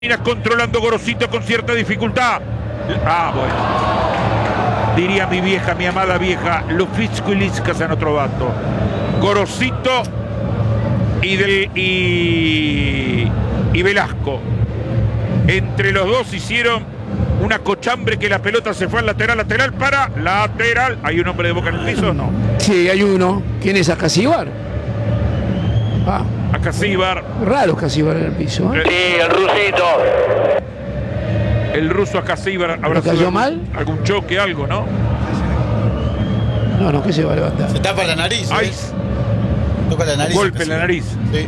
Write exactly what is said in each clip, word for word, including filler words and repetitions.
Mira, controlando Gorosito con cierta dificultad. Ah, bueno. Diría mi vieja, mi amada vieja, los Fitzquiliscas han otro vato. Gorosito y, del, y, y Velasco. Entre los dos hicieron una cochambre que la pelota se fue al lateral, lateral para lateral. ¿Hay un hombre de Boca en el piso o no? Sí, hay uno. ¿Quién es Acasíbar? Ah. Acasíbar. Raro Acasíbar en el piso, ¿eh? Sí, el rusito. El ruso Acasíbar. ¿Habrá cayó sido mal? Algún choque, algo, ¿no? No, no, que se va a levantar. Se tapa la nariz. Ay, ¿eh? Toca la nariz. golpe en la nariz. Sí.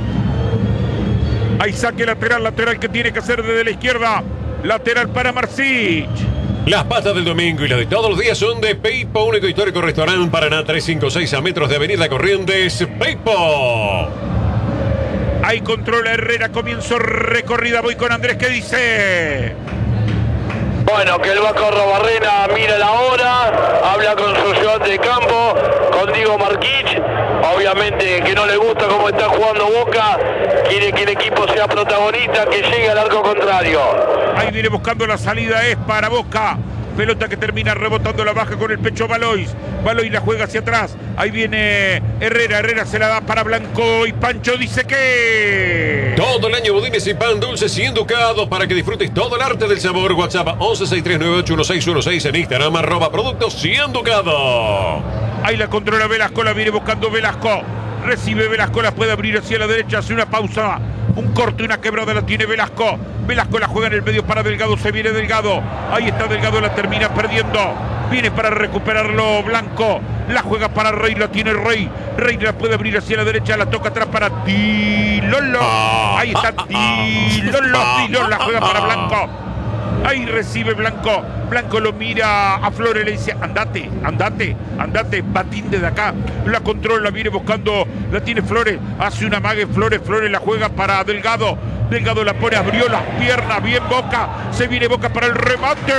Hay saque lateral, lateral que tiene que hacer desde la izquierda. Lateral para Marsic. Las pastas del domingo y las de todos los días son de Peipo, único histórico restaurante Paraná trescientos cincuenta y seis a metros de Avenida Corrientes. Peipo. Ahí controla Herrera, comienzo recorrida. Voy con Andrés, ¿qué dice? Bueno, que el Vasco Robarrena mira la hora, habla con su ayudante de campo, con Diego Marquich. Obviamente que no le gusta cómo está jugando Boca, quiere que el equipo sea protagonista, que llegue al arco contrario. Ahí viene buscando la salida, es para Boca. Pelota que termina rebotando la baja con el pecho Valois. Valois la juega hacia atrás. Ahí viene Herrera. Herrera se la da para Blanco. Y Pancho dice que... Todo el año budines y pan dulces y educados para que disfrutes todo el arte del sabor. WhatsApp once sesenta y tres noventa y ocho dieciséis dieciséis. En Instagram arroba productos y educado. Ahí la controla Velasco. La viene buscando Velasco. Recibe Velasco. La puede abrir hacia la derecha. Hace una pausa. Un corte y una quebrada la tiene Velasco. Velasco la juega en el medio para Delgado. Se viene Delgado. Ahí está Delgado. La termina perdiendo. Viene para recuperarlo Blanco. La juega para Rey. La tiene Rey. Rey la puede abrir hacia la derecha. La toca atrás para Tilolo. Ahí está Tilolo. Tilolo la juega para Blanco. Ahí recibe Blanco. Blanco lo mira a Flores. Le dice, andate, andate, andate. Batín desde acá. La controla, viene buscando. La tiene Flores. Hace una mague Flores. Flores la juega para Delgado. Delgado la pone, abrió las piernas. Bien Boca. Se viene Boca para el remate.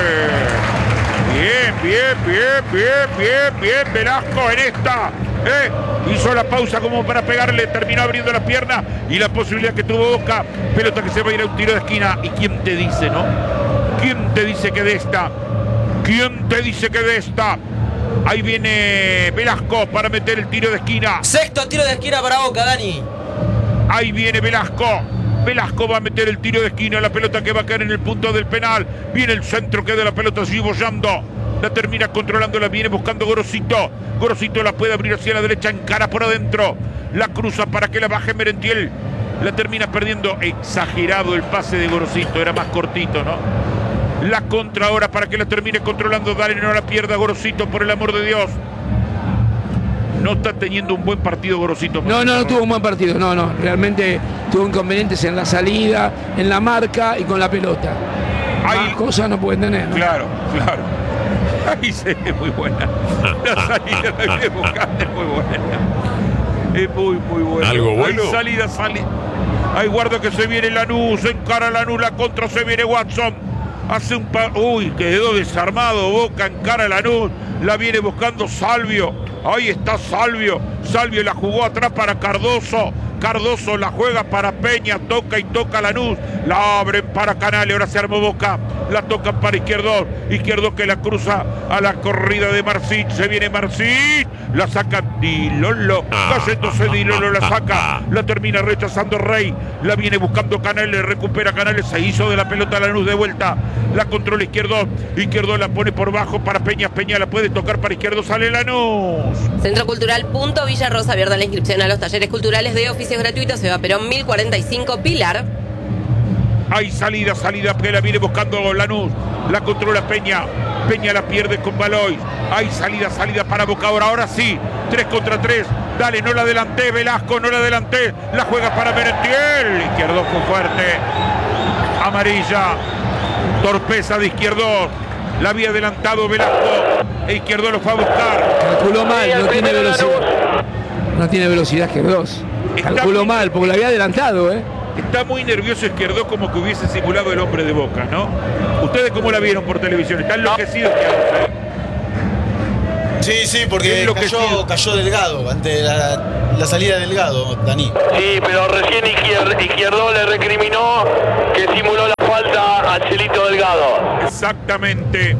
Bien, bien, bien, bien, bien, bien. Velasco en esta. ¿Eh? Hizo la pausa como para pegarle. Terminó abriendo las piernas. Y la posibilidad que tuvo Boca. Pelota que se va a ir a un tiro de esquina. ¿Y quién te dice, no? ¿Quién te dice que de esta? ¿Quién te dice que de esta? Ahí viene Velasco para meter el tiro de esquina. Sexto tiro de esquina para Boca, Dani. Ahí viene Velasco. Velasco va a meter el tiro de esquina. La pelota que va a caer en el punto del penal. Viene el centro que de la pelota sigue bollando. La termina controlando, la viene buscando Gorosito. Gorosito la puede abrir hacia la derecha, encara por adentro. La cruza para que la baje Merentiel. La termina perdiendo. Exagerado el pase de Gorosito, era más cortito, ¿no? La contra ahora para que la termine controlando. Dale, no la pierda Gorosito, por el amor de Dios. No está teniendo un buen partido Gorosito. No, no, no tuvo un buen partido. No, no. Realmente tuvo inconvenientes en la salida, en la marca y con la pelota. Más cosas no pueden tener, ¿no? Claro, claro. Ahí se ve muy buena. La salida la viene buscando, es muy buena. Es muy, muy buena. ¿Algo bueno? Hay salida, salida. Hay guarda que se viene Lanús, encara Lanús, la contra se viene Watson. Hace un par. Uy, quedó desarmado Boca, encara Lanús. La viene buscando Salvio. Ahí está Salvio. Salvio la jugó atrás para Cardoso. Cardoso la juega para Peña. Toca y toca Lanús. La abren para Canales. Ahora se armó Boca. La tocan para Izquierdo. Izquierdo que la cruza a la corrida de Marsic. Se viene Marsic. La saca Dilolo. Cayéndose Dilolo la saca. La termina rechazando Rey. La viene buscando Canales. Recupera Canales. Se hizo de la pelota Lanús de vuelta. La controla Izquierdo. Izquierdo la pone por bajo para Peña. Peña la puede tocar para Izquierdo. Sale Lanús. Centro Cultural Punto Villa Rosa. Abierta la inscripción a los talleres culturales de oficios gratuitos. Eva Perón mil cuarenta y cinco Pilar. Hay salida, salida, que la viene buscando Lanús. La controla Peña. Peña la pierde con Valois. Hay salida, salida para Boca. Ahora, ahora sí. tres contra tres. Dale, no la adelanté, Velasco, no la adelanté. La juega para Merentiel. Izquierdo fue fuerte. Amarilla. Torpeza de Izquierdo. La había adelantado Velasco. E Izquierdo lo fue a buscar. Calculó mal, no tiene velocidad. No tiene velocidad Izquierdo. Calculó mal, porque la había adelantado, ¿eh? Está muy nervioso Izquierdo, como que hubiese simulado el hombre de Boca, ¿no? ¿Ustedes cómo la vieron por televisión? Está enloquecido Izquierdo, ¿eh? Sí, sí, porque cayó, cayó Delgado ante la, la salida de Delgado, Dani. Sí, pero recién Izquier, Izquierdo le recriminó que simuló la falta a Chelito Delgado. Exactamente.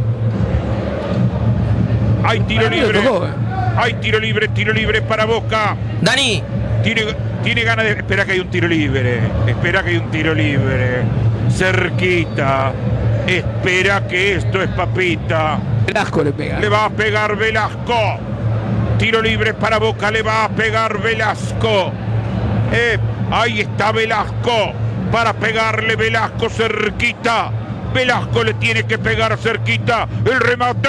Hay tiro libre. Hay tiro libre, tiro libre para Boca. Dani. Tiene, tiene ganas de... Espera que hay un tiro libre. Espera que hay un tiro libre. Cerquita. Espera que esto es papita. Velasco le pega. Le va a pegar Velasco. Tiro libre para Boca. Le va a pegar Velasco. Eh, ahí está Velasco. Para pegarle Velasco cerquita. Velasco le tiene que pegar cerquita. El remate.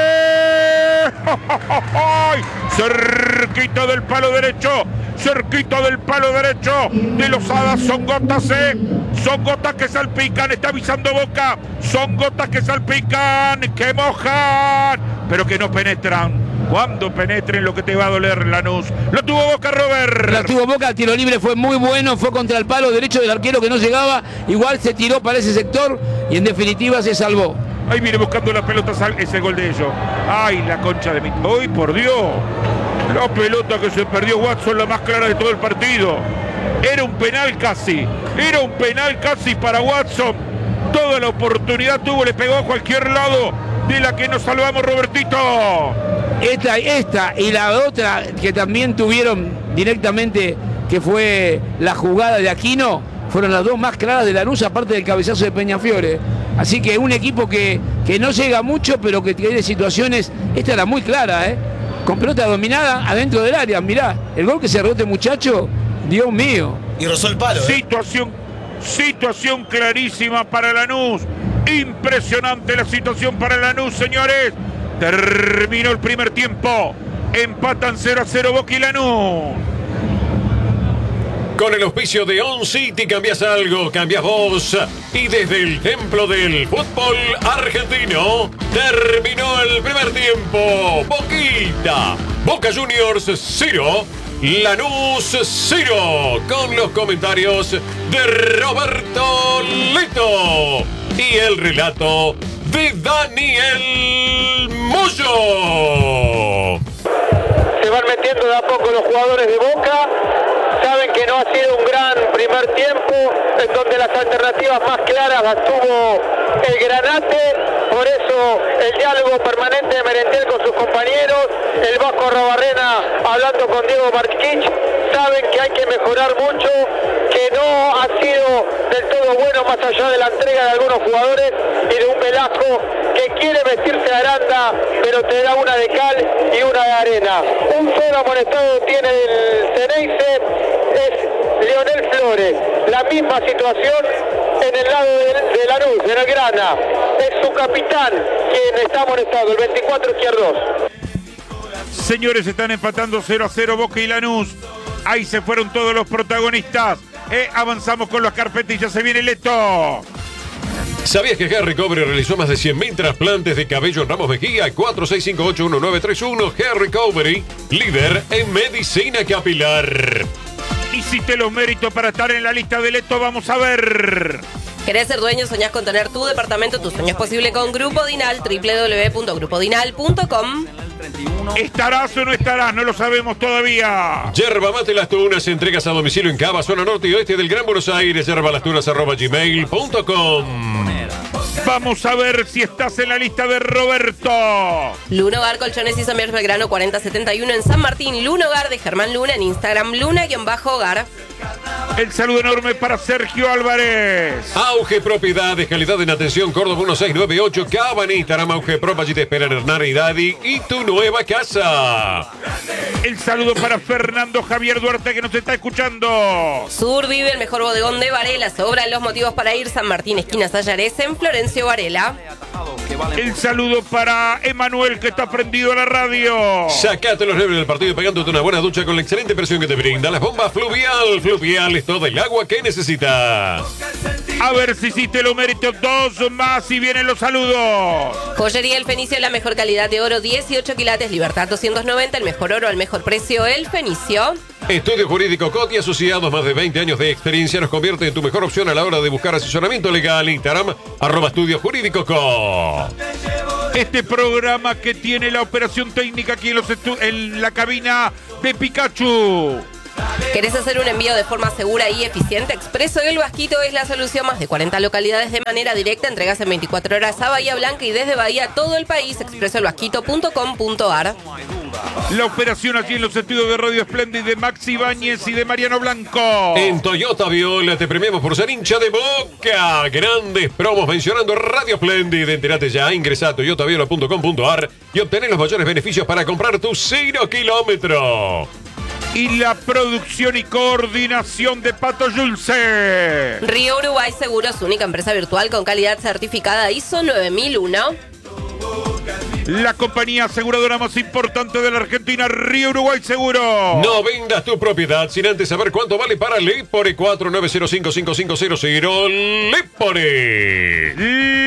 Cerquita del palo derecho. Cerquita del palo derecho de Lozada. Son gotas, eh. Son gotas que salpican. Está avisando Boca. Son gotas que salpican, que mojan, pero que no penetran. Cuando penetren, lo que te va a doler, Lanús. Lo tuvo Boca, Robert. La tuvo Boca, el tiro libre fue muy bueno, fue contra el palo derecho del arquero que no llegaba. Igual se tiró para ese sector y en definitiva se salvó. Ahí viene buscando la pelota, ese gol de ellos. Ay, la concha de mi... ¡Ay, por Dios! La pelota que se perdió Watson, la más clara de todo el partido. Era un penal casi. Era un penal casi para Watson. Toda la oportunidad tuvo, le pegó a cualquier lado de la que nos salvamos, Robertito. Esta, esta y la otra que también tuvieron directamente, que fue la jugada de Aquino, fueron las dos más claras de Lanús, aparte del cabezazo de Peñafiore. Así que un equipo que, que no llega mucho, pero que tiene situaciones. Esta era muy clara, ¿eh? Con pelota dominada adentro del área. Mirá, el gol que se este muchacho, Dios mío. Y rozó el palo. ¿eh? Situación, situación clarísima para Lanús. Impresionante la situación para Lanús, señores. Terminó el primer tiempo. Empatan cero a cero Boca y Lanús. Con el auspicio de On City cambias algo, cambias vos. Y desde el templo del fútbol argentino terminó el primer tiempo. Boquita, Boca Juniors cero, Lanús cero. Con los comentarios de Roberto Lito y el relato de Daniel Moyo. Se van metiendo de a poco los jugadores de Boca. Saben que no ha sido un gran primer tiempo, en donde las alternativas más claras las tuvo el Granate. Por eso el diálogo permanente de Merentiel con sus compañeros, el Vasco Arrobarrena hablando con Diego Marquich. Saben que hay que mejorar mucho, que no ha sido del todo bueno más allá de la entrega de algunos jugadores y de un Velasco que quiere vestirse de Aranda, pero te da una de cal y una de arena. Un solo amonestado tiene el Ceneice, es Leonel Flores. La misma situación en el lado de, de Lanús, en el Grana. Es su capitán quien está amonestado, el veinticuatro Izquierdos. Señores, están empatando cero a cero Boca y Lanús. Ahí se fueron todos los protagonistas. Eh, avanzamos con las carpetillas. Se viene Leto. ¿Sabías que Hair Recovery realizó más de cien mil trasplantes de cabello en Ramos Mejía? cuatro seis cinco ocho uno nueve tres uno. Hair Recovery, líder en medicina capilar. Y si te los méritos para estar en la lista de Leto, vamos a ver. ¿Querés ser dueño? ¿Soñás con tener tu departamento? Tu sueño es posible con Grupo Dinal, doble u doble u doble u punto grupo dinal punto com. ¿Estarás o no estarás? No lo sabemos todavía. Yerba Mate Las Tunas, entregas a domicilio en Cava, zona norte y oeste del Gran Buenos Aires. Yerbalastunas arroba gmail punto com. Vamos a ver si estás en la lista de Roberto. Luna Hogar, Colchones y Somiers Belgrano cuarenta setenta y uno en San Martín. Luna Hogar de Germán Luna en Instagram, Luna-Hogar. El saludo enorme para Sergio Álvarez. Auge Propiedades, calidad en atención, Córdoba uno seis nueve ocho, Cava en Instagram, Auge Prop, allí te esperan Hernán y Daddy y tu nueva casa. El saludo para Fernando Javier Duarte que nos está escuchando. Sur vive el mejor bodegón de Varela, sobran los motivos para ir. San Martín, esquina Sayares, en Florencio Varela. El saludo para Emanuel que está prendido a la radio. Sacate los nervios del partido y pegándote una buena ducha con la excelente presión que te brinda las bombas Fluvial. Fluvial es todo el agua que necesitas. A ver si hiciste los méritos, dos más y vienen los saludos. Joyería El Fenicio, la mejor calidad de oro, dieciocho quilates, Libertad doscientos noventa, el mejor oro al mejor precio, El Fenicio. Estudio Jurídico Coti, asociados, más de veinte años de experiencia, nos convierte en tu mejor opción a la hora de buscar asesoramiento legal. Instagram, arroba Estudio Jurídico Co. Este programa que tiene la operación técnica aquí en, los estu- en la cabina de Pikachu. ¿Querés hacer un envío de forma segura y eficiente? Expreso El Vasquito es la solución. Más de cuarenta localidades de manera directa. Entregas en veinticuatro horas a Bahía Blanca y desde Bahía a todo el país. expreso el vasquito punto com punto ar. La operación aquí en los estudios de Radio Splendid de Maxi Ibáñez y de Mariano Blanco. En Toyota Viola te premiamos por ser hincha de Boca. Grandes promos mencionando Radio Splendid. Entérate ya, ingresa a toyota viola punto com punto ar y obtener los mayores beneficios para comprar tu cero kilómetro. Y la producción y coordinación de Pato Yulce. Río Uruguay Seguros, única empresa virtual con calidad certificada I S O nueve mil uno. La compañía aseguradora más importante de la Argentina, Río Uruguay Seguro. No vendas tu propiedad sin antes saber cuánto vale para Lepore. Cuatro nueve cero cinco cinco cinco cero cero. Lepore.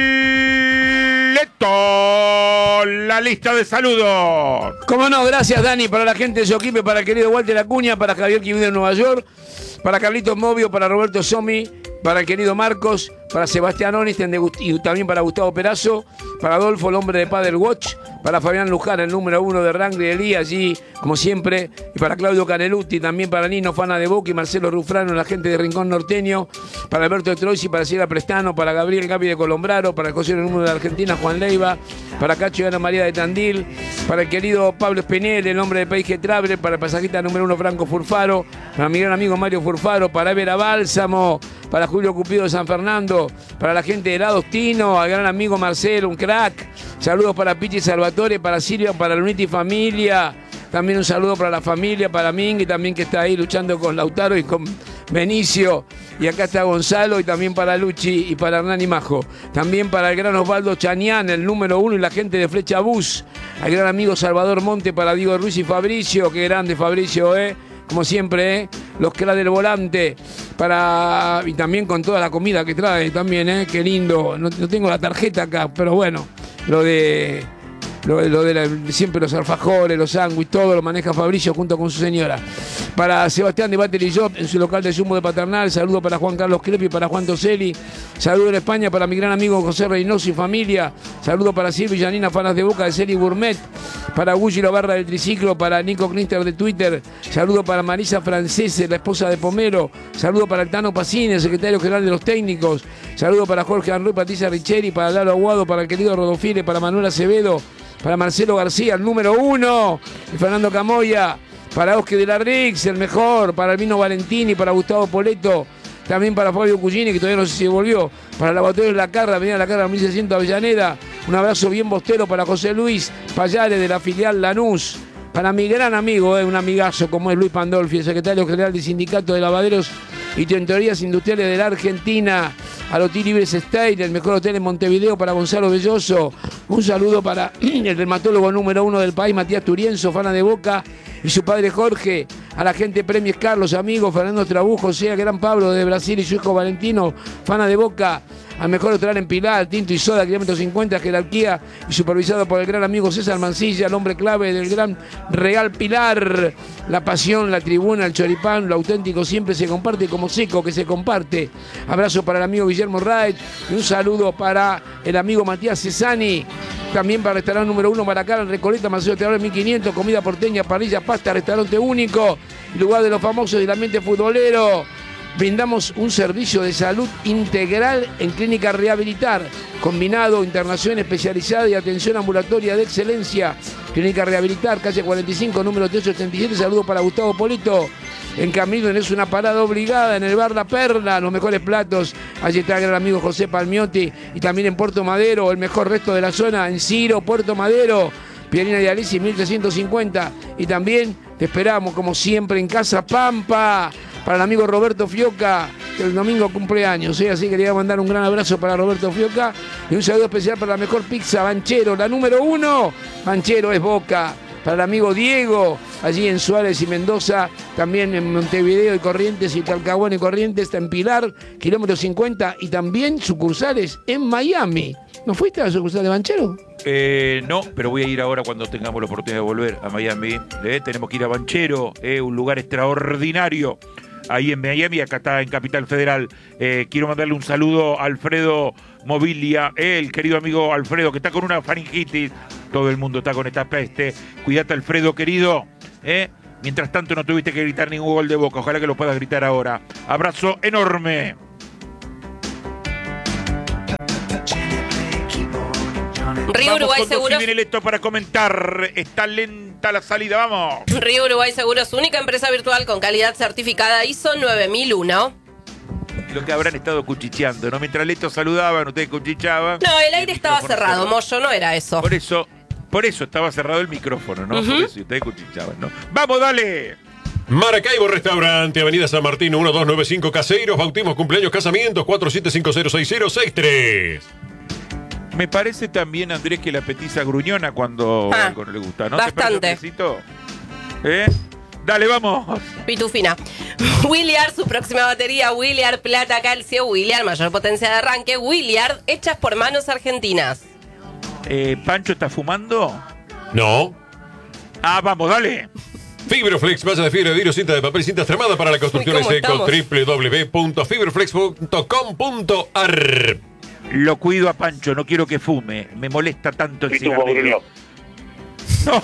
Leto, la lista de saludos. Cómo no, gracias Dani, para la gente de Yoquipe, para el querido Walter Acuña, para Javier que vive en Nueva York, para Carlitos Movio, para Roberto Somi, para el querido Marcos, para Sebastián Onisten y también para Gustavo Perazo, para Adolfo, el hombre de Padel Watch, para Fabián Luján, el número uno de Rangri Elí, allí, como siempre, y para Claudio Canelutti, también para Nino Fana de Boca y Marcelo Rufrano, la gente de Rincón Norteño, para Alberto Troisi, para Sierra Prestano, para Gabriel Gapi de Colombraro, para el consejero número de Argentina, Juan Leiva, para Cacho y Ana María de Tandil, para el querido Pablo Espinel, el hombre de P G Traveler, para el pasajista número uno Franco Furfaro, para mi gran amigo Mario Furfaro, para Evera Bálsamo, para Julio Cupido de San Fernando, para la gente de Helados Tino, al gran amigo Marcelo, un crack. Saludos para Pichi Salvatore, para Silvia, para la Unity Familia. También un saludo para la familia, para Ming, y también que está ahí luchando con Lautaro y con Benicio. Y acá está Gonzalo, y también para Luchi y para Hernán y Majo. También para el gran Osvaldo Chañán, el número uno, y la gente de Flecha Bus. Al gran amigo Salvador Monte, para Diego Ruiz y Fabricio. Qué grande Fabricio, eh. Como siempre, ¿eh? Los cracks del volante. Para... Y también con toda la comida que trae también, ¿eh? Qué lindo. No, no tengo la tarjeta acá, pero bueno. Lo de... Lo, lo de la, siempre los alfajores, los sándwiches, todo lo maneja Fabricio junto con su señora. Para Sebastián de Battery Shop en su local de Jumbo de Paternal, saludo para Juan Carlos Crepi, para Juan Toselli, saludo en España para mi gran amigo José Reynoso y familia, saludo para Silvia y Janina Fanas de Boca de Celi Gourmet, para Gulli La Barra del Triciclo, para Nico Knister de Twitter, saludo para Marisa Francese, la esposa de Pomero, saludo para el Tano Pacini, secretario general de los técnicos, saludo para Jorge Anruy, Patricia Richeri, para Lalo Aguado, para el querido Rodofile, para Manuel Acevedo, para Marcelo García, el número uno, y Fernando Camoya, para Oscar de la Rix, el mejor, para Albino Valentini, para Gustavo Poleto, también para Fabio Cugini, que todavía no sé si volvió, para Laboratorio de la Carra, Avenida La Carra mil seiscientos Avellaneda, un abrazo bien bostero para José Luis Payares de la filial Lanús, para mi gran amigo, eh, un amigazo como es Luis Pandolfi, el secretario general del Sindicato de Lavaderos y Tintorerías Industriales de la Argentina, a Loti Libres Style, el mejor hotel en Montevideo, para Gonzalo Belloso. Un saludo para el dermatólogo número uno del país, Matías Turienzo, Fana de Boca, y su padre Jorge, a la gente Premies Carlos, amigos, Fernando Trabujo, sea Gran Pablo de Brasil y su hijo Valentino, Fana de Boca, al mejor hotel en Pilar, Tinto y Soda, kilómetro cincuenta, jerarquía, y supervisado por el gran amigo César Mancilla, el hombre clave del gran Real Pilar. La pasión, la tribuna, el choripán, lo auténtico siempre se comparte como seco que se comparte. Abrazo para el amigo Guillermo Wright y un saludo para el amigo Matías Cesani. También para el restaurante número uno Maracara, en Recoleta, Maceo Teatro mil quinientos, comida porteña, parrilla, pasta, restaurante único, lugar de los famosos y el ambiente futbolero. Brindamos un servicio de salud integral en Clínica Rehabilitar, combinado, internación especializada y atención ambulatoria de excelencia. Clínica Rehabilitar, calle cuarenta y cinco, número trescientos ochenta y siete. Saludos para Gustavo Polito. En Camilo es una parada obligada en el bar La Perla, los mejores platos. Allí está el gran amigo José Palmiotti. Y también en Puerto Madero, el mejor resto de la zona, en Ciro, Puerto Madero. Pierina de Alicia, mil trescientos cincuenta. Y también te esperamos, como siempre, en Casa Pampa, para el amigo Roberto Fioca, que el domingo cumpleaños, ¿eh? Así que quería mandar un gran abrazo para Roberto Fioca y un saludo especial para la mejor pizza, Banchero, la número uno. Banchero es Boca. Para el amigo Diego, allí en Suárez y Mendoza, también en Montevideo y Corrientes y Talcahuano y Corrientes, está en Pilar, kilómetro cincuenta, y también sucursales en Miami. ¿No fuiste a la sucursal de Banchero? Eh, no, pero voy a ir ahora cuando tengamos la oportunidad de volver a Miami. Eh, tenemos que ir a Banchero, eh, un lugar extraordinario. ahí en Miami, acá está en Capital Federal. Eh, quiero mandarle un saludo a Alfredo Mobilia, eh, el querido amigo Alfredo, que está con una faringitis. Todo el mundo está con esta peste. Cuídate, Alfredo, querido. Eh. Mientras tanto, no tuviste que gritar ningún gol de Boca. Ojalá que lo puedas gritar ahora. Abrazo enorme. Río Vamos Uruguay con Seguros. Dosi Vineletto para comentar. Está lenta la salida, vamos. Río Uruguay Seguros, única empresa virtual con calidad certificada I S O nueve mil uno. Lo que habrán estado cuchicheando, ¿no? Mientras Leto saludaban, ustedes cuchichaban. No, el aire el estaba micrófono cerrado, cerrado. Moyo, no era eso. Por eso, por eso estaba cerrado el micrófono, ¿no? Uh-huh. Por eso ustedes cuchichaban, ¿no? ¡Vamos, dale! Maracaibo Restaurante, Avenida San Martín, uno dos nueve cinco, Caseiros, bautismos, cumpleaños, casamientos, cuatro siete cinco cero seis cero seis tres. Me parece también, Andrés, que la petiza gruñona cuando Ah, algo no le gusta, ¿no? bastante. ¿Te parece, Andresito? ¿Eh? Dale, vamos. Pitufina. Williard, su próxima batería, Williard Plata Calcio, Williard mayor potencia de arranque, Williard hechas por manos argentinas. Eh, ¿Pancho está fumando? No. Ah, vamos, dale. Fibroflex, malla de fibra de vidrio, cinta de papel, cinta extremada para la construcción Uy, ¿cómo seco, estamos? doble u doble u doble u punto fibroflex punto com punto a r. Lo cuido a Pancho, no quiero que fume. Me molesta tanto el cigarrillo. No.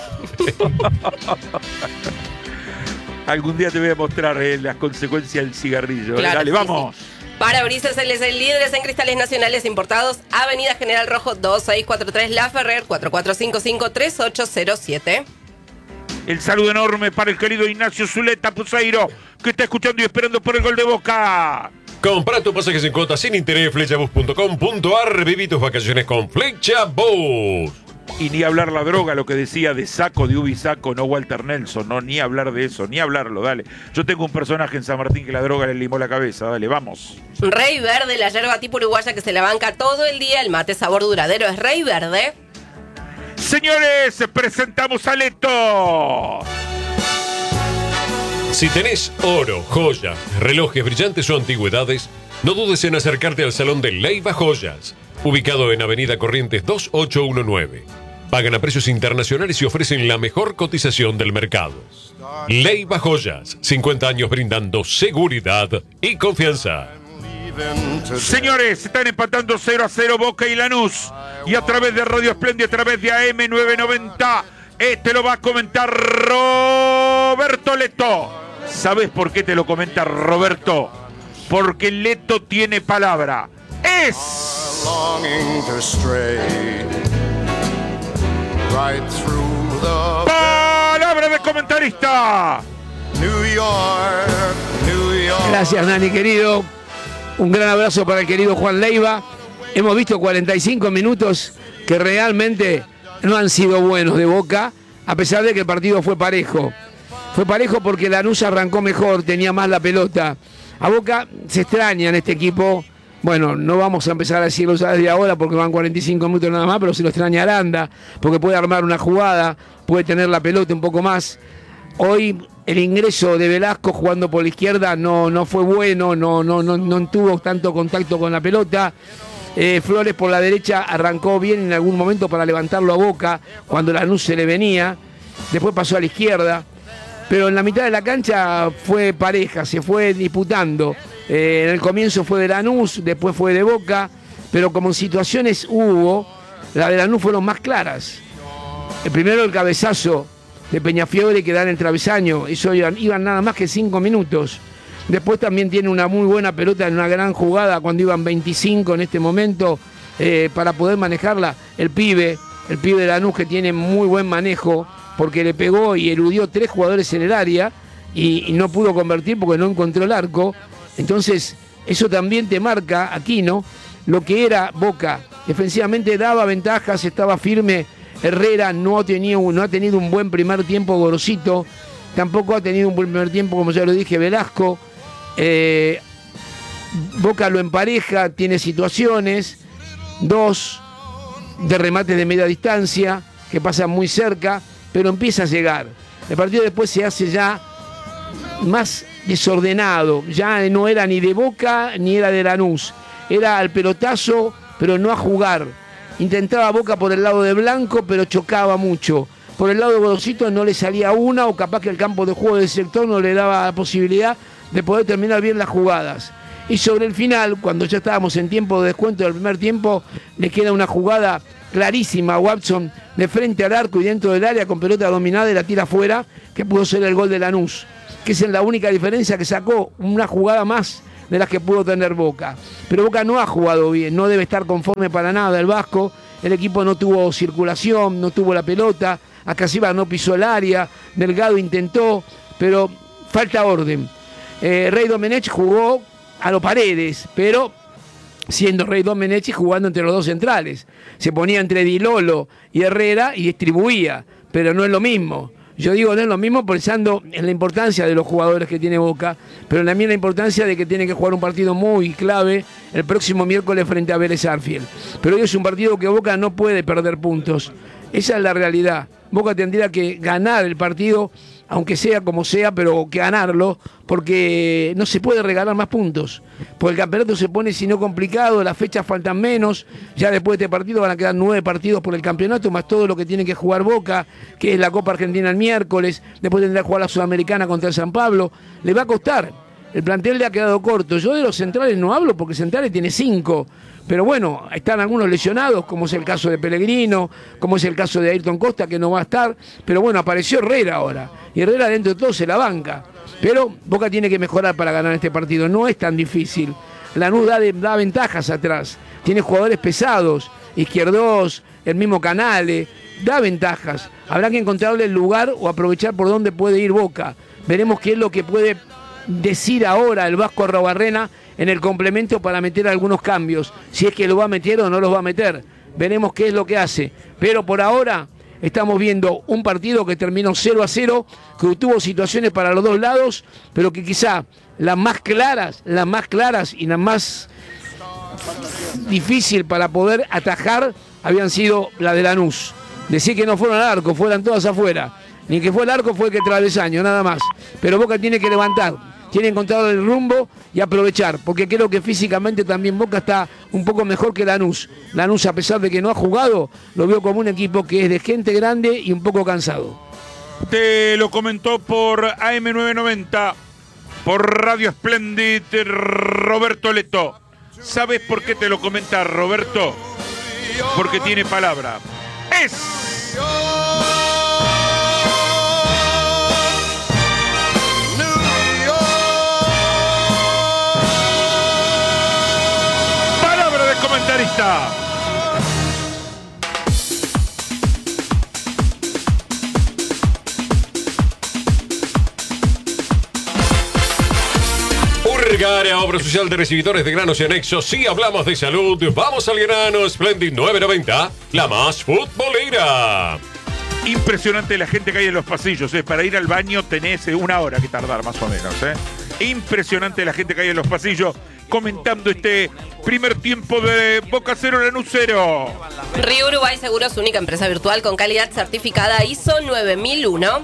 Algún día te voy a mostrar eh, las consecuencias del cigarrillo. Claro, Dale, sí, vamos. sí. Parabrisas L S líderes en cristales nacionales importados, Avenida General Rojo dos seis cuatro tres La Ferrer, cuatro cuatro cinco cinco tres ocho cero siete. El saludo enorme para el querido Ignacio Zuleta Puseiro, que está escuchando y esperando por el gol de Boca. Compra tus pasajes en cuotas sin interés, flechabus punto com punto a r. Viví tus vacaciones con Flechabus. Y ni hablar la droga, lo que decía de Saco, de Ubisaco, no Walter Nelson, no, ni hablar de eso, ni hablarlo, dale. Yo tengo un personaje en San Martín que la droga le limó la cabeza, dale, vamos. Rey Verde, la yerba tipo uruguaya que se la banca todo el día, el mate sabor duradero es Rey Verde. Señores, presentamos a Leto. Si tenés oro, joyas, relojes brillantes o antigüedades, no dudes en acercarte al Salón de Leiva Joyas, ubicado en Avenida Corrientes dos ocho uno nueve. Pagan a precios internacionales y ofrecen la mejor cotización del mercado. Leiva Joyas, cincuenta años brindando seguridad y confianza. Señores, están empatando cero a cero Boca y Lanús. Y a través de Radio Esplendia, a través de A M novecientos noventa, este lo va a comentar Roberto Leto. ¿Sabes por qué te lo comenta Roberto? Porque Leto tiene palabra. Es... palabra de comentarista. Gracias, Nani, querido. Un gran abrazo para el querido Juan Leiva. Hemos visto cuarenta y cinco minutos que realmente no han sido buenos de Boca, a pesar de que el partido fue parejo. Fue parejo porque Lanús arrancó mejor, tenía más la pelota. A Boca se extraña en este equipo. Bueno, no vamos a empezar a decirlo desde ahora porque van cuarenta y cinco minutos nada más, pero se lo extraña Aranda, porque puede armar una jugada, puede tener la pelota un poco más. Hoy el ingreso de Velasco jugando por la izquierda no, no fue bueno, no, no, no, no tuvo tanto contacto con la pelota. Eh, Flores por la derecha arrancó bien en algún momento para levantarlo a Boca cuando Lanús se le venía, después pasó a la izquierda, pero en la mitad de la cancha fue pareja, se fue disputando. Eh, en el comienzo fue de Lanús, después fue de Boca, pero como situaciones hubo, las de Lanús fueron más claras. El primero el cabezazo de Peñafiore que da en el travesaño, eso iban, iban nada más que cinco minutos. Después también tiene una muy buena pelota en una gran jugada cuando iban veinticinco en este momento eh, para poder manejarla. El pibe, el pibe de Lanús que tiene muy buen manejo porque le pegó y eludió tres jugadores en el área y, y no pudo convertir porque no encontró el arco. Entonces eso también te marca, Aquino, lo que era Boca. Defensivamente daba ventajas, estaba firme. Herrera no ha tenido, no ha tenido un buen primer tiempo, Gorosito. Tampoco ha tenido un buen primer tiempo, como ya lo dije, Velasco. Eh, Boca lo empareja, tiene situaciones, dos de remates de media distancia que pasan muy cerca, pero empieza a llegar. El partido después se hace ya más desordenado, ya no era ni de Boca ni era de Lanús, era al pelotazo, pero no a jugar. Intentaba Boca por el lado de Blanco, pero chocaba mucho. Por el lado de Gorosito no le salía una, o capaz que el campo de juego del sector no le daba la posibilidad de poder terminar bien las jugadas. Y sobre el final, cuando ya estábamos en tiempo de descuento del primer tiempo, le queda una jugada clarísima a Watson de frente al arco y dentro del área con pelota dominada y la tira afuera, que pudo ser el gol de Lanús, que es la única diferencia que sacó una jugada más de las que pudo tener Boca. Pero Boca no ha jugado bien, no debe estar conforme para nada el Vasco. El equipo no tuvo circulación, no tuvo la pelota, Acasiba no pisó el área, Delgado intentó, pero falta orden. Eh, Rey Domenech jugó a los Paredes, pero siendo Rey Domenech y jugando entre los dos centrales. Se ponía entre Di Lolo y Herrera y distribuía, pero no es lo mismo. Yo digo no es lo mismo pensando en la importancia de los jugadores que tiene Boca, pero también la importancia de que tiene que jugar un partido muy clave el próximo miércoles frente a Vélez Sarsfield. Pero hoy es un partido que Boca no puede perder puntos. Esa es la realidad. Boca tendría que ganar el partido, aunque sea como sea, pero que ganarlo, porque no se puede regalar más puntos. Porque el campeonato se pone, si no complicado, las fechas faltan menos, ya después de este partido van a quedar nueve partidos por el campeonato, más todo lo que tiene que jugar Boca, que es la Copa Argentina el miércoles, después tendrá que jugar la Sudamericana contra el San Pablo, le va a costar. El plantel le ha quedado corto. Yo de los centrales no hablo porque centrales tiene cinco. Pero bueno, están algunos lesionados, como es el caso de Pellegrino, como es el caso de Ayrton Costa, que no va a estar. Pero bueno, apareció Herrera ahora. Y Herrera dentro de todo se la banca. Pero Boca tiene que mejorar para ganar este partido. No es tan difícil. Lanús da, de, da ventajas atrás. Tiene jugadores pesados. Izquierdos, el mismo Canale. Da ventajas. Habrá que encontrarle el lugar o aprovechar por dónde puede ir Boca. Veremos qué es lo que puede decir ahora el Vasco Arrobarrena en el complemento para meter algunos cambios, si es que lo va a meter o no los va a meter. Veremos qué es lo que hace, pero por ahora estamos viendo un partido que terminó cero a cero, que tuvo situaciones para los dos lados, pero que quizá las más claras, las más claras y las más difícil para poder atajar habían sido la de Lanús. Decir que no fueron al arco, fueran todas afuera. Ni que fue el arco, fue que travesaño, nada más. Pero Boca tiene que levantar, tiene que encontrar el rumbo y aprovechar, porque creo que físicamente también Boca está un poco mejor que Lanús. Lanús, a pesar de que no ha jugado, lo veo como un equipo que es de gente grande y un poco cansado. Te lo comentó por A M novecientos noventa, por Radio Splendid, Roberto Leto. ¿Sabes por qué te lo comenta Roberto? Porque tiene palabra. Es... comentarista. Urgarea, obra social de recibidores de granos y anexos. Si hablamos de salud, vamos al grano. Splendid novecientos noventa, la más futbolera. Impresionante la gente que hay en los pasillos, ¿eh? Para ir al baño tenés una hora que tardar más o menos, ¿eh? Impresionante la gente que hay en los pasillos comentando este primer tiempo de Boca cero, Lanús cero. Río Uruguay Seguros, única empresa virtual con calidad certificada I S O nueve mil uno.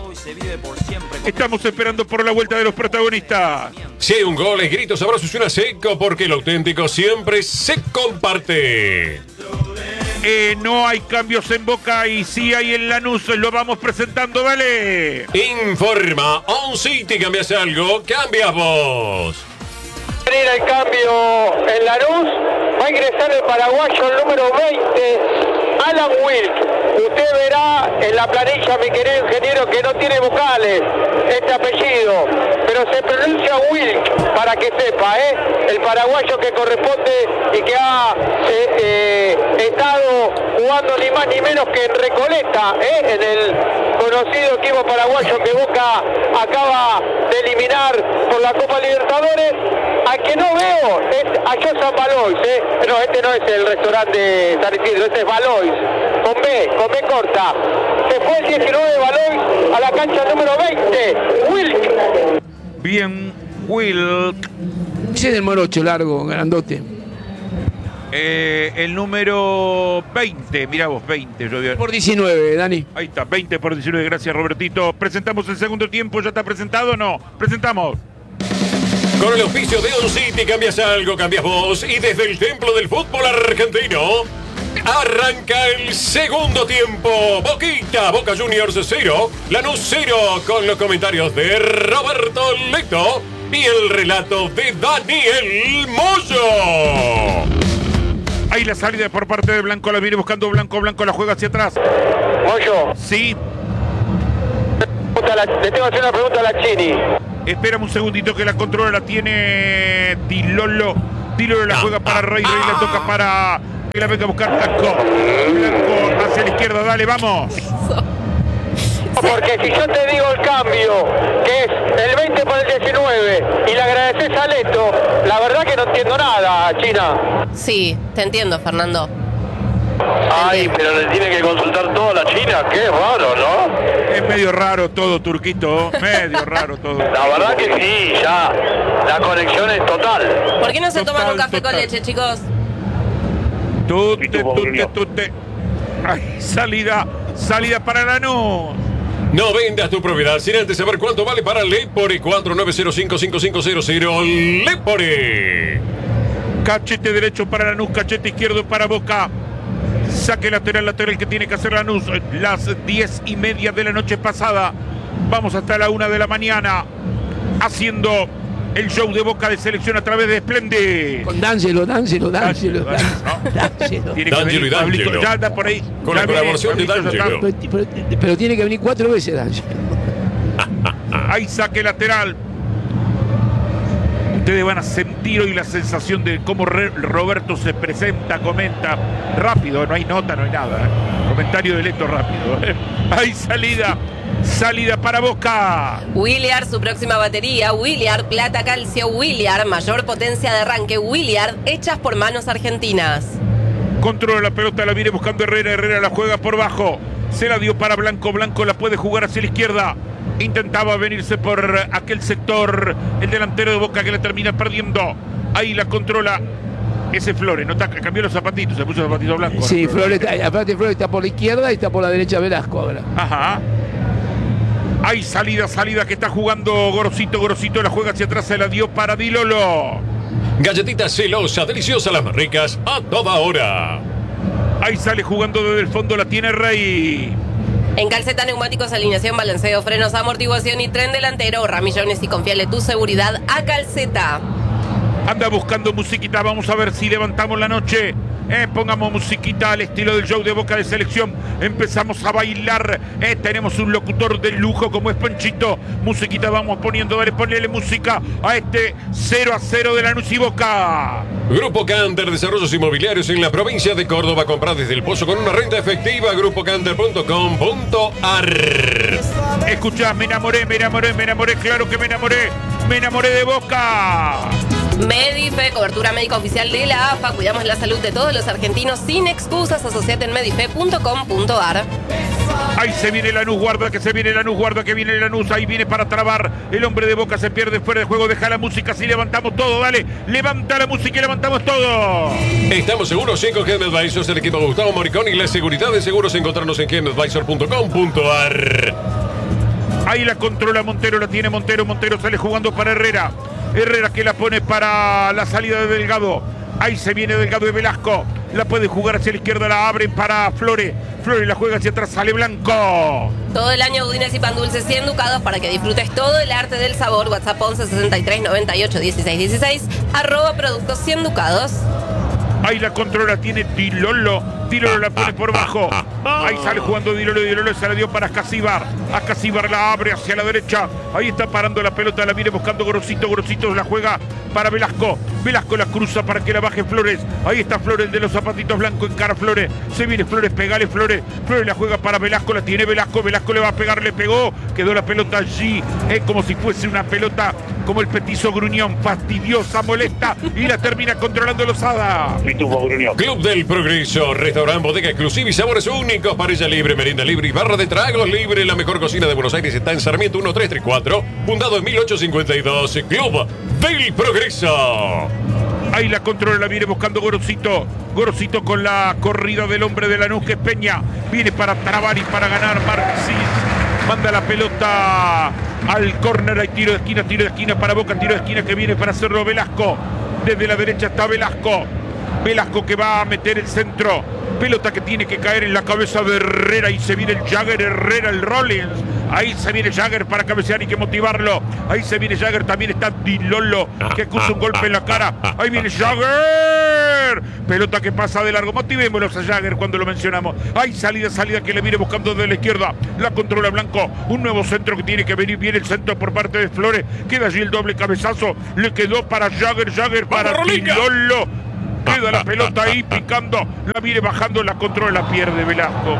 Estamos esperando por la vuelta de los protagonistas. Si hay un gol, es gritos, abrazos y una seco, porque lo auténtico siempre se comparte. Eh, no hay cambios en Boca y sí hay en Lanús, lo vamos presentando, dale. Informa, On City, cambias algo, cambias vos. Venir el cambio en Lanús, va a ingresar el paraguayo el número veinte, Alan Wilk. Usted verá en la planilla, mi querido ingeniero, que no tiene vocales este apellido, pero se pronuncia Wilk, para que sepa, ¿eh? El paraguayo que corresponde y que ha eh, eh, estado jugando ni más ni menos que en Recoleta, ¿eh? En el conocido equipo paraguayo que Boca acaba de eliminar por la Copa Libertadores. A que no veo es a Josan Valois, ¿eh? No, este no es el restaurante de San Isidro, este es Valois, con B, con B corta. Se fue el diecinueve de Valois a la cancha número veinte, Wilk. Bien, Wilk. Ese es del morocho largo, grandote. Eh, el número veinte, mirá vos, veinte. Yo digo. Por diecinueve, Dani. Ahí está, veinte por diecinueve, gracias Robertito. ¿Presentamos el segundo tiempo? ¿Ya está presentado o no? Presentamos. Con el oficio de On City, cambias algo, cambias vos. Y desde el templo del fútbol argentino, arranca el segundo tiempo. Boquita, Boca Juniors cero, Lanús cero, con los comentarios de Roberto Leto y el relato de Daniel Moyo. Ahí la salida por parte de Blanco, la viene buscando Blanco, Blanco la juega hacia atrás. Moyo. Sí. Le tengo que hacer una pregunta a la Chini. Espérame un segundito que la controla, la tiene Dilolo. Dilolo la juega para Rey, Rey la toca para que la venga a buscar Blanco. Blanco hacia la izquierda, dale, vamos. Porque si yo te digo el cambio, que es el veinte por el diecinueve, y le agradeces a Leto, la verdad que no entiendo nada, China. Sí, te entiendo, Fernando. Ay, pero le tiene que consultar todo a la China, qué raro, ¿no? Es medio raro todo, Turquito, medio raro todo. La verdad que sí, ya, la conexión es total. ¿Por qué no se Total, toman un café total. con leche, chicos? Tute, Y tu tute, Bruno. tute. Ay, salida, salida para Lanús. No vendas tu propiedad sin antes saber cuánto vale para Lepore. Cuatro nueve cero cinco cinco cinco cero cero. Lepore. Cachete derecho para Lanús, cachete izquierdo para Boca. Saque lateral, lateral que tiene que hacer Lanús. Las diez y media de la noche pasada. Vamos hasta la una de la mañana. Haciendo el show de Boca de selección a través de Splendid. Con D'Angelo, D'Angelo, D'Angelo. D'Angelo, D'Angelo. Tiene que D'Angelo venir y Pablito, D'Angelo. ya anda por ahí. Con Ya la viene, colaboración de Pablito ya está. D'Angelo. Pero, pero- pero tiene que venir cuatro veces D'Angelo. Ahí saque lateral. Ustedes van a sentir hoy la sensación de cómo Re- Roberto se presenta, comenta rápido, no hay nota, no hay nada. ¿eh? Comentario de Leto rápido. ¿eh? Hay salida, salida para Boca. Williard, su próxima batería. Williard, plata, calcio. Williard, mayor potencia de arranque. Williard, hechas por manos argentinas. Controla la pelota, la viene buscando Herrera. Herrera la juega por bajo. Se la dio para Blanco. Blanco la puede jugar hacia la izquierda. Intentaba venirse por aquel sector. El delantero de Boca que la termina perdiendo. Ahí la controla. Ese Flores, no está, cambió los zapatitos, se puso zapatitos blancos. Sí, Flores está, aparte Flores está por la izquierda y está por la derecha Velasco ahora. Ajá. Hay salida, salida que está jugando Gorosito. Gorosito la juega hacia atrás, se la dio para Dilolo. Galletita celosa, deliciosa, las más ricas, a toda hora. Ahí sale jugando desde el fondo, la tiene Rey. En calceta, neumáticos, alineación, balanceo, frenos, amortiguación y tren delantero. Ahorra millones y confiale tu seguridad a Calceta. Anda buscando musiquita, vamos a ver si levantamos la noche. Eh, pongamos musiquita al estilo del show de Boca de selección. Empezamos a bailar. Eh, tenemos un locutor de lujo como es Panchito. Musiquita vamos poniendo, dale, ponele música a este cero a cero de Lanús y Boca. Grupo Canter, desarrollos inmobiliarios en la provincia de Córdoba. Comprar desde el Pozo con una renta efectiva. grupo canter punto com punto ar. Escuchá, me enamoré, me enamoré, me enamoré, claro que me enamoré. Me enamoré de Boca. Medife, cobertura médica oficial de la A F A. Cuidamos la salud de todos los argentinos sin excusas. Asociate en medife punto com punto ar. Ahí se viene Lanús, guarda que se viene Lanús, guarda que viene Lanús. Ahí viene para trabar. El hombre de Boca se pierde fuera de juego. Deja la música, así levantamos todo, dale. Levanta la música y levantamos todo. Estamos seguros sí con Gen Advisors, el equipo de Gustavo Moricón y la seguridad de seguros. Encontrarnos en gen advisor punto com punto ar. Ahí la controla Montero, la tiene Montero. Montero sale jugando para Herrera. Herrera que la pone para la salida de Delgado. Ahí se viene Delgado de Velasco. La puede jugar hacia la izquierda, la abren para Flores. Flores la juega hacia atrás, sale Blanco. Todo el año budines y pan dulces cien ducados para que disfrutes todo el arte del sabor. WhatsApp once sesenta y tres noventa y ocho dieciséis dieciséis. Arroba productos cien ducados. Ahí la controla, tiene Dilolo. Dilolo la pone por bajo. Ahí sale jugando Dilolo. Dilolo se la dio para Ascasíbar. Ascasíbar la abre hacia la derecha. Ahí está parando la pelota. La viene buscando Gorosito. Gorosito la juega para Velasco. Velasco la cruza para que la baje Flores. Ahí está Flores, el de los zapatitos blancos. Encara Flores. Se viene Flores. Pegale Flores. Flores la juega para Velasco. La tiene Velasco. Velasco le va a pegar. Le pegó. Quedó la pelota allí. Es como si fuese una pelota como el petizo gruñón. Fastidiosa, molesta. Y la termina controlando Lozada. Club del Progreso, restaurante, bodega exclusiva y sabores únicos, parrilla libre, merienda libre y barra de tragos libre. La mejor cocina de Buenos Aires está en Sarmiento mil trescientos treinta y cuatro, fundado en mil ochocientos cincuenta y dos. Club del Progreso. Ahí la controla, la viene buscando Gorosito. Gorosito con la corrida del hombre de Lanús, que es Peña. Viene para trabar y para ganar Marxis. Manda la pelota al córner. Hay tiro de esquina, tiro de esquina para Boca, tiro de esquina que viene para hacerlo Velasco. Desde la derecha está Velasco. Velasco que va a meter el centro. Pelota que tiene que caer en la cabeza de Herrera y se viene el Jagger Herrera, el Rollins. Ahí se viene Jagger para cabecear, hay que motivarlo. Ahí se viene Jagger, también está Di Lollo, que acusa un golpe en la cara. Ahí viene Jagger. Pelota que pasa de largo. Motivémonos a Jagger cuando lo mencionamos. Hay salida, salida que le viene buscando de la izquierda. La controla Blanco. Un nuevo centro que tiene que venir. Viene el centro por parte de Flores. Queda allí el doble cabezazo. Le quedó para Jagger. Jagger para Di Lollo. Queda la pelota ahí picando. La viene bajando. La controla, la pierde Velasco.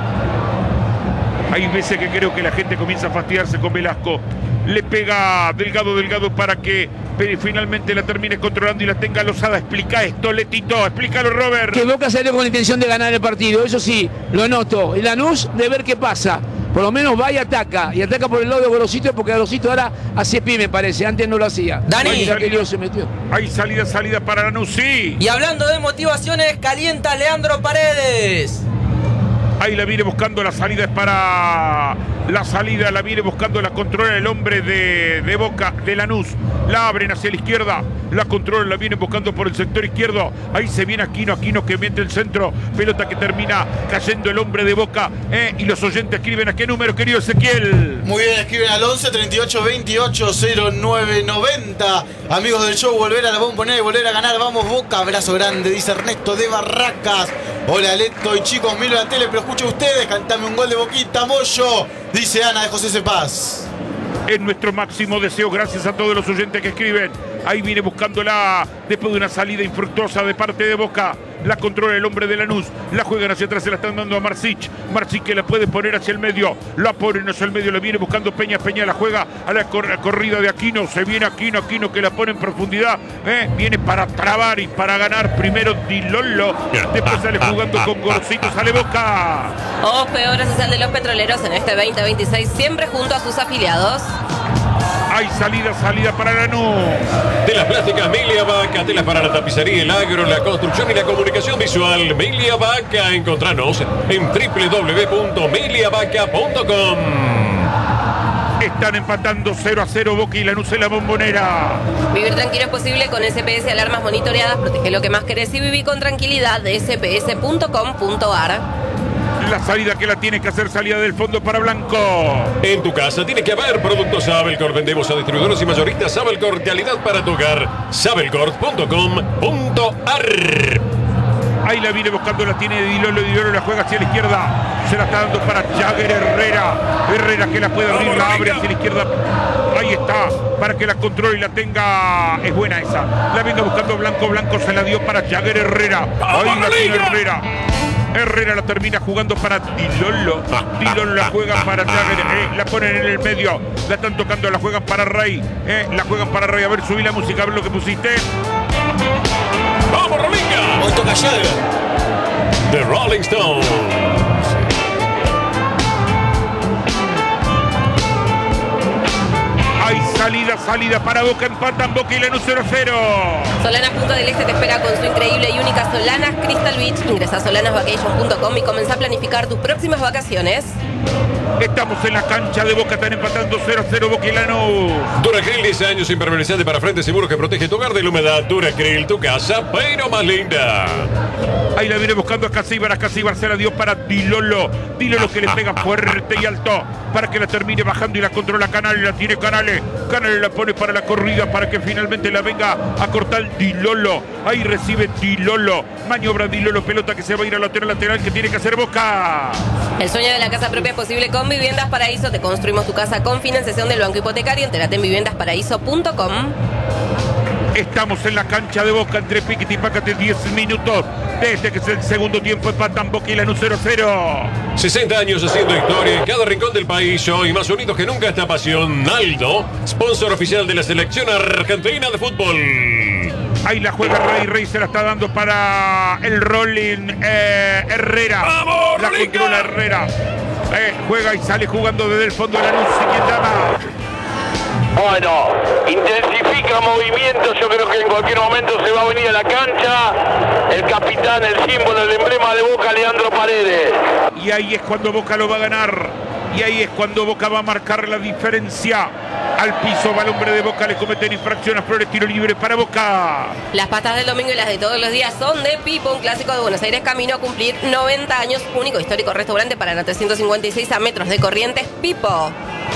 Hay veces que creo que la gente comienza a fastidiarse con Velasco. Le pega Delgado, Delgado para que finalmente la termine controlando y la tenga Lozada. Explica esto, Letito. Explícalo, Robert. Que Boca salió con la intención de ganar el partido. Eso sí, lo noto. Y Lanús de ver qué pasa. Por lo menos va y ataca. Y ataca por el lado de Gorosito, porque Gorosito ahora hace pie, me parece. Antes no lo hacía. Dani. Hay salida, se metió. Hay salida, salida para Lanús, sí. Y hablando de motivaciones, calienta Leandro Paredes. Ahí la viene buscando, la salida es para... La salida la viene buscando, la controla el hombre de, de Boca, de Lanús. La abren hacia la izquierda, la controla, la vienen buscando por el sector izquierdo. Ahí se viene Aquino, Aquino que mete el centro. Pelota que termina cayendo el hombre de Boca. Eh, y los oyentes escriben a qué número, querido Ezequiel. Muy bien, escriben al once treinta y ocho veintiocho cero nueve noventa. Amigos del show, volver a la bombonera y volver a ganar. Vamos Boca, abrazo grande, dice Ernesto de Barracas. Hola Leto y chicos, miro la tele, pero escucho a ustedes. Cantame un gol de Boquita, Moyo. Dice Ana de José Cepaz. Es nuestro máximo deseo, gracias a todos los oyentes que escriben. Ahí viene buscándola después de una salida infructuosa de parte de Boca. La controla el hombre de Lanús. La juegan hacia atrás, se la están dando a Marcich. Marcich que la puede poner hacia el medio. La ponen hacia el medio, la viene buscando Peña. Peña la juega a la cor corrida de Aquino. Se viene Aquino, Aquino que la pone en profundidad. Eh, viene para trabar y para ganar. Primero Di Lollo. Después sale jugando con Gorosito. Sale Boca. Ojos peores es el de los petroleros en este veinte veintiséis, siempre junto a sus afiliados. Hay salida, salida para Lanús. Telas plásticas Milia Vaca, telas para la tapicería, el agro, la construcción y la comunicación visual. Milia Vaca, encontranos en doble u doble u doble u punto milia vaca punto com. Están empatando cero a cero Boca y Lanús en la bombonera. Vivir tranquilo es posible con S P S alarmas monitoreadas. Protege lo que más querés y viví con tranquilidad de s p s punto com punto a r. La salida que la tiene que hacer, salida del fondo para Blanco. En tu casa tiene que haber productos Sabelcorp. Vendemos a distribuidores y mayoristas Sabelcorp, calidad para tu hogar. sabelcorp punto com punto a r. Ahí la viene buscando, la tiene Di Lollo, Di Lollo la juega hacia la izquierda. Se la está dando para Jagger Herrera. Herrera que la puede abrir, la abre hacia la izquierda. Ahí está, para que la controle y la tenga. Es buena esa. La venga buscando Blanco, Blanco se la dio para Jagger Herrera. Ahí la tiene Herrera. Herrera la termina jugando para Di Lollo. Di Lollo la juega para Jagger. Eh, la ponen en el medio. La están tocando, la juegan para Rey. Eh, la juegan para Rey. A ver, subí la música, a ver lo que pusiste. ¡Vamos, Rolinga! Hoy toca Jagger. The Rolling Stones. Hay salida, salida para Boca, empatan Boca y Lanús cero a cero. Solanas Punta del Este te espera con su increíble y única Solanas Crystal Beach. Ingresa a solanas vacation punto com y comenzá a planificar tus próximas vacaciones. Estamos en la cancha de Boca, están empatando cero a cero Boca y Lanús. Duracell, diez años impermeabilizante para frentes seguros que protege tu hogar de la humedad. Duracell, tu casa, pero más linda. Ahí la viene buscando a Casíbar, a Casíbar se la dio para Di Lollo. Di Lollo que le pega fuerte y alto para que la termine bajando y la controla Canales, la tiene Canales. Canales la pone para la corrida para que finalmente la venga a cortar Di Lollo. Ahí recibe Di Lollo. Maniobra Di Lollo, pelota que se va a ir a lateral, lateral que tiene que hacer Boca. El sueño de la casa propia es posible con Viviendas Paraíso. Te construimos tu casa con financiación del Banco Hipotecario. Entérate en viviendas paraíso punto com. Estamos en la cancha de Boca entre Piquete y Pácate, diez minutos. Desde que es el segundo tiempo empatan Boca y Lanús cero a cero. sesenta años haciendo historia en cada rincón del país. Hoy más unidos que nunca esta pasión. Naldo, sponsor oficial de la selección argentina de fútbol. Ahí la juega Rey, Rey se la está dando para el Rolling eh, Herrera. ¡Vamos, la Rolinga! controla Herrera. Eh, juega y sale jugando desde el fondo de Lanús. Siguiente dama. Bueno, intensifica movimientos, yo creo que en cualquier momento se va a venir a la cancha el capitán, el símbolo, el emblema de Boca, Leandro Paredes. Y ahí es cuando Boca lo va a ganar. Y ahí es cuando Boca va a marcar la diferencia. Al piso va el hombre de Boca, le cometen infracción a Flores, tiro libre para Boca. Las pastas del domingo y las de todos los días son de Pipo, un clásico de Buenos Aires, camino a cumplir noventa años, único histórico restaurante para trescientos cincuenta y seis a metros de Corrientes. Pipo.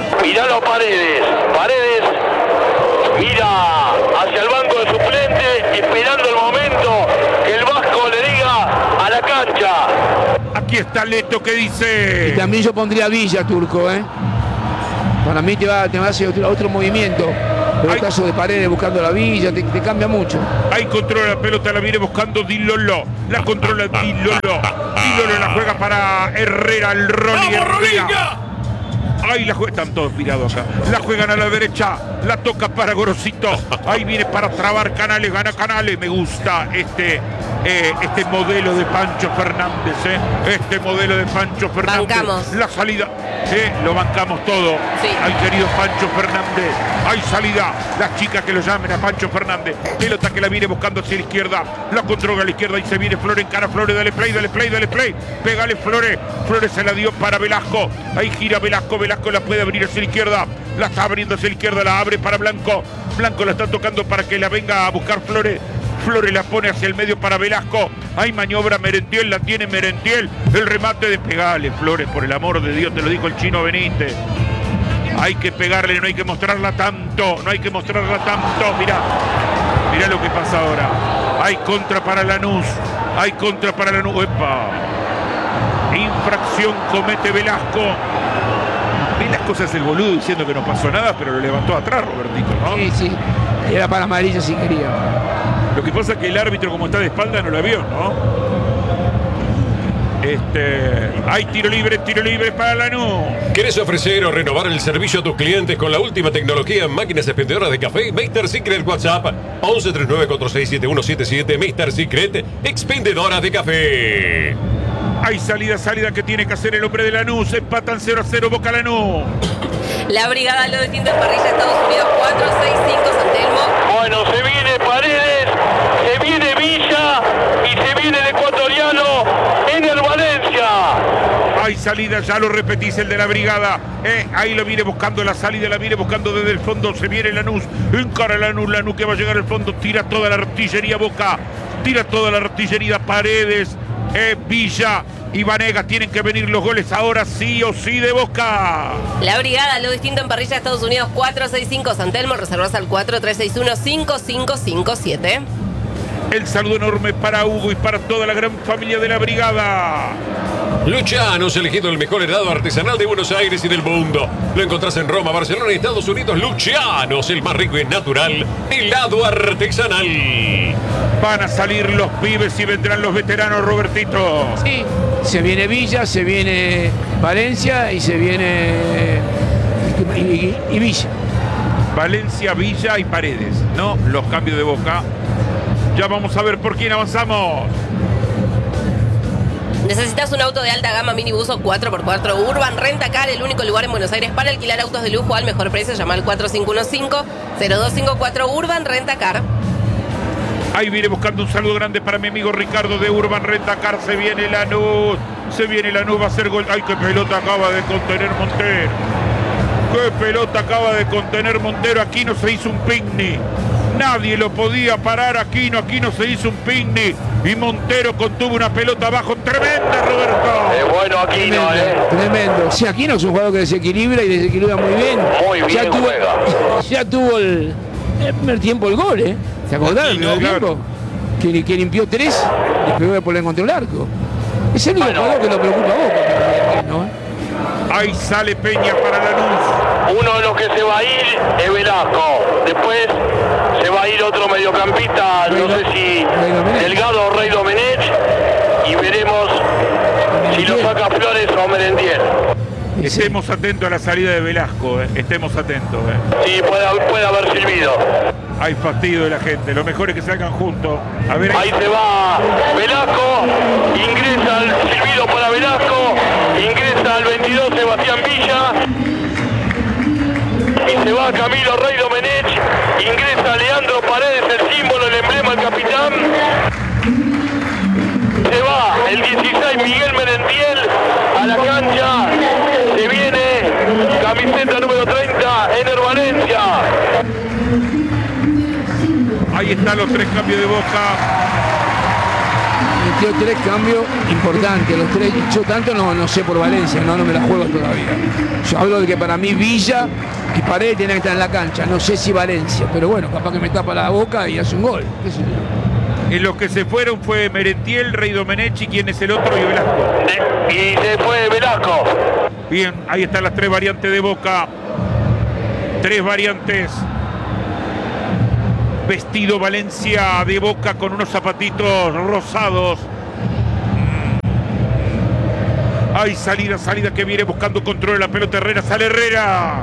Miralo Paredes. Paredes mira hacia el banco de suplente, esperando el momento que el Vasco le diga a la cancha. Aquí está Leto que dice. Y también yo pondría Villa, Turco, ¿eh? Para mí te va, te va a hacer otro, otro movimiento. Pelotazo de Paredes buscando la Villa, te, te cambia mucho. Ahí controla la pelota, la viene buscando Di Lolo. La controla Di Lolo. Di Lolo la juega para Herrera, el Rolly Herrera. Ahí la juega, están todos mirados acá. La juegan a la derecha, la toca para Gorosito. Ahí viene para trabar Canales, gana Canales. Me gusta este, eh, este modelo de Pancho Fernández, eh. Este modelo de Pancho Fernández. Bancamos. La salida, eh, lo bancamos todo. Sí. Al querido Pancho Fernández. Hay salida, las chicas que lo llamen a Pancho Fernández. Pelota que la viene buscando hacia la izquierda. La controla a la izquierda y se viene Flores en cara. Flores, dale play, dale play, dale play. Pégale Flores. Flores se la dio para Velasco. Ahí gira Velasco, Velasco la puede abrir hacia la izquierda. La está abriendo hacia la izquierda, la abre para Blanco. Blanco la está tocando para que la venga a buscar Flores. Flores la pone hacia el medio para Velasco. Hay maniobra Merentiel, la tiene Merentiel. El remate de pegale, Flores, por el amor de Dios, te lo dijo el Chino Benítez. Hay que pegarle, no hay que mostrarla tanto, no hay que mostrarla tanto. Mirá, mirá lo que pasa ahora. Hay contra para Lanús, hay contra para Lanús. ¡Epa! Infracción comete Velasco. Velasco se hace el boludo diciendo que no pasó nada, pero lo levantó atrás, Robertito, ¿no? Sí, sí. Era para amarilla si quería. Lo que pasa es que el árbitro, como está de espalda, no la vio, ¿no? Este, hay tiro libre, tiro libre para Lanús. ¿Querés ofrecer o renovar el servicio a tus clientes con la última tecnología en máquinas expendedoras de café? Mister Secret WhatsApp once treinta y nueve cuarenta y seis setenta y uno setenta y siete. Mister Secret, expendedoras de café. Hay salida, salida que tiene que hacer el hombre de Lanús. Empatan cero a cero, Boca Lanús. La brigada lo distinto en parrilla Estados Unidos cuatro seis cinco San Telmo. Bueno, se viene Paredes, se viene Villa y se viene el ecuatoriano Ener Valencia. Hay salida, ya lo repetís, el de la brigada. Eh, ahí lo viene buscando la salida, la viene buscando desde el fondo. Se viene Lanús, encara Lanús, Lanús que va a llegar al fondo. Tira toda la artillería Boca, tira toda la artillería Paredes, eh, Villa y Vanegas. Tienen que venir los goles ahora sí o sí de Boca. La brigada lo distinto en parrilla Estados Unidos cuatro seis cinco San Telmo. Reservas al cuatro tres seis uno cinco cinco cinco siete. El saludo enorme para Hugo y para toda la gran familia de la brigada. Lucianos, elegido el mejor helado artesanal de Buenos Aires y del mundo. Lo encontrás en Roma, Barcelona y Estados Unidos. Lucianos, el más rico y natural helado artesanal. Van a salir los pibes y vendrán los veteranos, Robertito. Sí, se viene Villa, se viene Valencia y se viene y, y- y Villa. Valencia, Villa y Paredes, ¿no? Los cambios de Boca. Ya vamos a ver por quién avanzamos. ¿Necesitas un auto de alta gama minibus o cuatro por cuatro? Urban Rentacar, el único lugar en Buenos Aires para alquilar autos de lujo al mejor precio. Llama al cuatro cinco uno cinco cero dos cinco cuatro. Urban Rentacar. Ahí viene buscando un saludo grande para mi amigo Ricardo de Urban Rentacar. Se viene Lanús, se viene Lanús, va a hacer gol. Ay, qué pelota acaba de contener Montero. Qué pelota acaba de contener Montero. Aquí no se hizo un picnic. Nadie lo podía parar. Aquino, Aquino se hizo un picnic. Y Montero contuvo una pelota abajo. Tremenda, Roberto. Es bueno Aquino, Tremendo, ¿eh? tremendo. Sí, Aquino es un jugador que desequilibra y desequilibra muy bien. Muy bien ya tuvo, juega. ya tuvo el, el primer tiempo el gol, ¿eh? ¿Se acordaron del Aquino, primer claro. tiempo? Que, que limpió tres y pegó de por la contra el arco. Es el único Bueno. jugador que lo preocupa a Boca. ¿No? Ahí sale Peña para Lanús. Uno de los que se va a ir es Velasco. Después se va a ir otro mediocampista, no sé si Rey Domenech. Delgado o Rey Domenech. Y veremos si lo saca Flores o Merentiel. Estemos atentos a la salida de Velasco, eh. Estemos atentos. eh. Sí, puede, puede haber silbido. Hay fastidio de la gente. Lo mejor es que salgan juntos. A ver, Ahí se va Velasco, ingresa el silbido para Velasco, ingresa al veintidós Sebastián Villa, y se va Camilo Rey Domenech, ingresa Leandro Paredes, el símbolo, el emblema, el capitán. Se va el dieciséis Miguel Merentiel a la cancha, se viene camiseta número treinta, Ener Valencia. ahí están los tres cambios de Boca. Metió tres cambios importantes, los tres. Yo tanto no, no sé por Valencia, no, no me la juego todavía. Yo hablo de que para mí Villa y Paredes tienen que estar en la cancha. No sé si Valencia, pero bueno, capaz que me tapa la boca y hace un gol. ¿Qué sé yo? En los que se fueron fue Merentiel, Rey Domenech, ¿quién es el otro? Y Velasco. Y se fue Velasco. Bien, ahí están las tres variantes de Boca. Tres variantes. Vestido Valencia de Boca con unos zapatitos rosados. Hay salida, salida que viene buscando control de la pelota. Herrera, sale Herrera.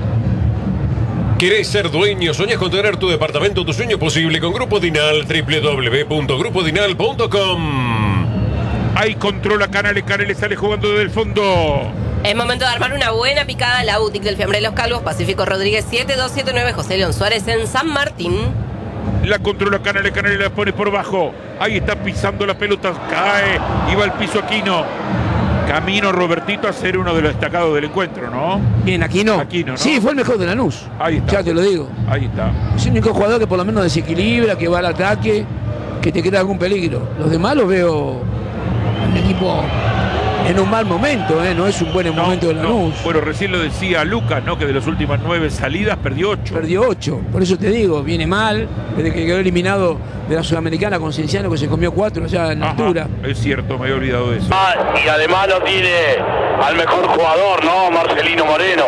¿Querés ser dueño? ¿Soñás con tener tu departamento, tu sueño posible con Grupo Dinal? doble u doble u doble u punto grupo dinal punto com. Ahí controla Canales, Canales sale jugando desde el fondo. Es momento de armar una buena picada en la boutique del Fiambre de los Calvos, Pacífico Rodríguez siete dos siete nueve, José León Suárez en San Martín. La controla Canales, Canales la pone por bajo. Ahí está pisando la pelota, cae y va al piso Aquino. Camino Robertito a ser uno de los destacados del encuentro, ¿no? Bien, Aquino. Aquino, ¿no? Sí, fue el mejor de Lanús. Ahí está. Ya te lo digo. Ahí está. Es el único jugador que por lo menos desequilibra, que va al ataque, que te crea algún peligro. Los demás los veo un equipo en un mal momento, ¿eh? No es un buen No, momento de Lanús. no. Bueno, recién lo decía Lucas, ¿no? Que de las últimas nueve salidas perdió ocho. Perdió ocho, por eso te digo, viene mal, desde que quedó eliminado de la Sudamericana con Cienciano, que se comió cuatro allá en Ajá, altura. es cierto, me había olvidado de eso. Ah, y además no tiene al mejor jugador, ¿no? Marcelino Moreno.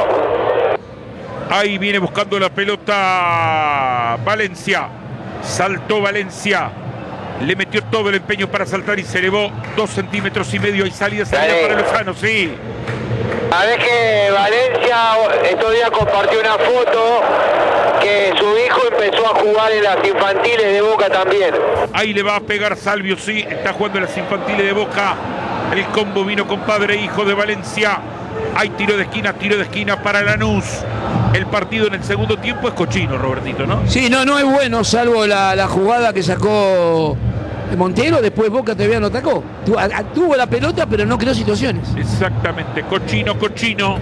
Ahí viene buscando la pelota Valencia. Saltó Valencia. Le metió todo el empeño para saltar y se elevó dos centímetros y medio. Hay salida, salida Dale. para Lozano, sí. Sabés que Valencia estos días compartió una foto que su hijo empezó a jugar en las infantiles de Boca también. Ahí le va a pegar Salvio, sí. Está jugando en las infantiles de Boca. El combo vino con padre e hijo de Valencia. Hay tiro de esquina, tiro de esquina para Lanús. El partido en el segundo tiempo es cochino, Robertito, ¿no? Sí, no, no es bueno, salvo la, la jugada que sacó Montero, después Boca todavía no atacó. Tuvo, a- tuvo la pelota, pero no creó situaciones. Exactamente, cochino, cochino.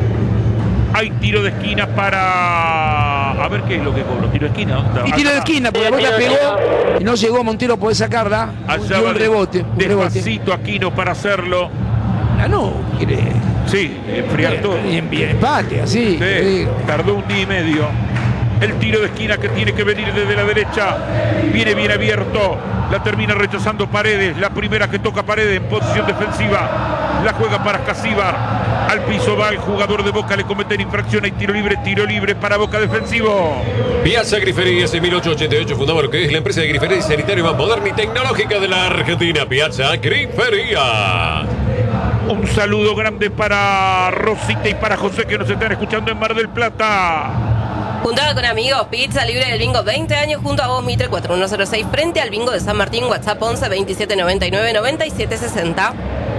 Hay tiro de esquina para... A ver qué es lo que cobró. Tiro de esquina. ¿Dónde está? Y tiro de Acá. esquina, porque la Sí, pelota tiro de pegó esquina. y no llegó Montero a poder sacarla. Allá Y va un de- rebote. Un rebote. Despacito Aquino para hacerlo. Ah, no, quiere Sí, enfriar todo. bien, bien empate, así. Sí, sí. tardó un día y medio. El tiro de esquina que tiene que venir desde la derecha. Viene bien abierto. La termina rechazando Paredes. La primera que toca Paredes en posición defensiva. La juega para Casíbar. Al piso va el jugador de Boca. Le cometen infracción. Hay tiro libre, tiro libre para Boca defensivo. Piazza Griferías en mil ochocientos ochenta y ocho fundaba lo que es la empresa de grifería sanitaria más moderna y tecnológica de la Argentina. Piazza Grifería. Un saludo grande para Rosita y para José que nos están escuchando en Mar del Plata. Juntada con amigos, pizza libre del bingo veinte años junto a vos, Mitre cuatro uno cero seis, frente al bingo de San Martín, WhatsApp once veintisiete noventa y nueve noventa y siete sesenta.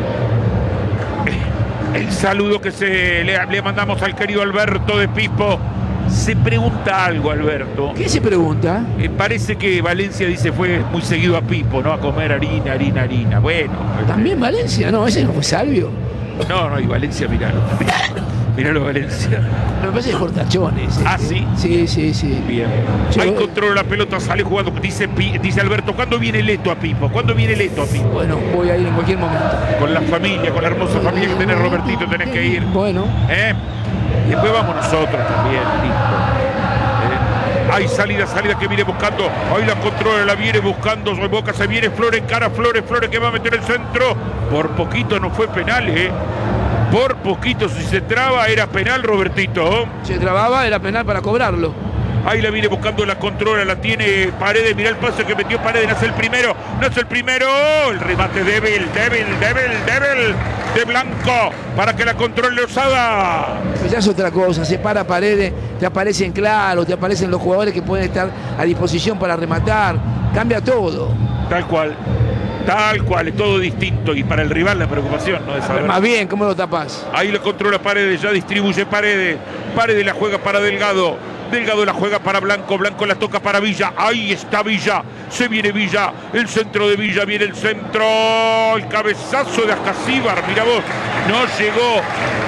El saludo que se le, le mandamos al querido Alberto de Pipo. Se pregunta algo, Alberto. ¿Qué se pregunta? Eh, parece que Valencia dice fue muy seguido a Pipo, ¿no? A comer harina, harina, harina. Bueno. También Valencia, no, ese no fue Salvio. No, no, y Valencia, miralo. Miralo, Valencia. Me parece Jortachones. Ah, ¿sí? Sí, sí, sí. Bien. Yo- Ahí controla la pelota, sale jugando. Dice, Pi- dice Alberto, ¿cuándo viene Leto a Pipo? ¿Cuándo viene Leto a Pipo? Bueno, voy a ir en cualquier momento. Con la familia, con la hermosa familia que tenés, Robertito, tenés que ir. Bueno, ¿Eh? Y después vamos nosotros también, listo. ¿Eh? Hay salida, salida que viene buscando. Ahí la controla, la viene buscando. Boca se viene, Flores, cara, Flores, Flores que va a meter el centro. Por poquito no fue penal, ¿eh? Por poquito, si se traba, era penal, Robertito. se trababa, era penal para cobrarlo. Ahí la viene buscando, la controla, la tiene Paredes. Mirá el pase que metió Paredes, no es el primero, no es el primero. El remate débil, débil, débil, débil de Blanco para que la controle Osada. Pues ya es otra cosa, se para Paredes, te aparecen claros, te aparecen los jugadores que pueden estar a disposición para rematar, cambia todo. Tal cual, tal cual, es todo distinto. Y para el rival la preocupación no es saber. Más bien, ¿cómo lo tapás? Ahí lo controla Paredes, ya distribuye Paredes. Paredes la juega para Delgado. Delgado la juega para Blanco, Blanco la toca para Villa, ahí está Villa, se viene Villa, el centro de Villa, viene el centro, el cabezazo de Ascasíbar, mira vos, no llegó,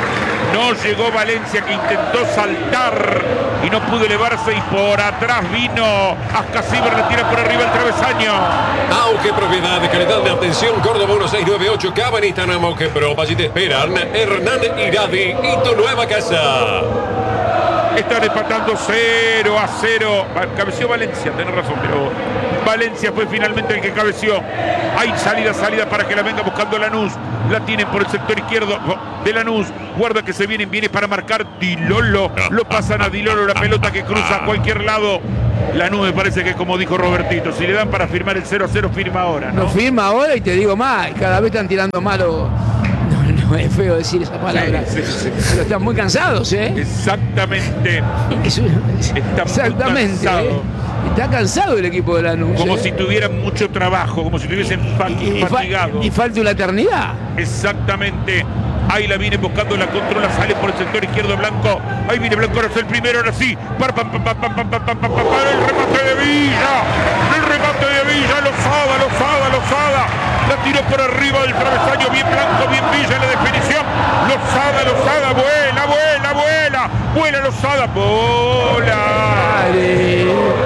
No llegó Valencia, que intentó saltar y no pudo elevarse, y por atrás vino Ascasíbar, le tira por arriba el travesaño. Auge Propiedad, de calidad de atención, Córdoba uno seis nueve ocho, Cabanita, Auge Pro. Allí te esperan Hernán Iradi y tu nueva casa. Están empatando cero a cero. Cabeció Valencia, tenés razón, pero Valencia fue finalmente el que cabeció. Hay salida, salida para que la venga buscando Lanús. La tienen por el sector izquierdo de Lanús. Guarda que se vienen, viene para marcar Dilolo. Lo pasan a Dilolo, la pelota que cruza a cualquier lado. Lanús me parece que, como dijo Robertito, si le dan para firmar el cero a cero, firma ahora, ¿no? No firma ahora, y te digo más, cada vez están tirando malo. No, no es feo decir esa palabra. Sí, sí, sí. Pero están muy cansados, ¿eh? Exactamente. Eso, Está exactamente. muy cansado. ¿eh? Está cansado el equipo de Lanús. Como ¿eh? si tuvieran mucho trabajo, como si estuviesen y, fatigados. Y, y falta una eternidad. Exactamente. Ahí la viene buscando, la controla, sale por el sector izquierdo Blanco. Ahí viene Blanco, ahora es el primero, ahora sí. Para, para, para, para, para, para, para, para el remate de Villa. El remate de Villa, Lozada, Lozada, Lozada. La tiró por arriba del travesaño, bien Blanco, bien Villa en la definición. Lozada, Lozada, vuela, vuela, vuela. Vuela Lozada, bola. Dale.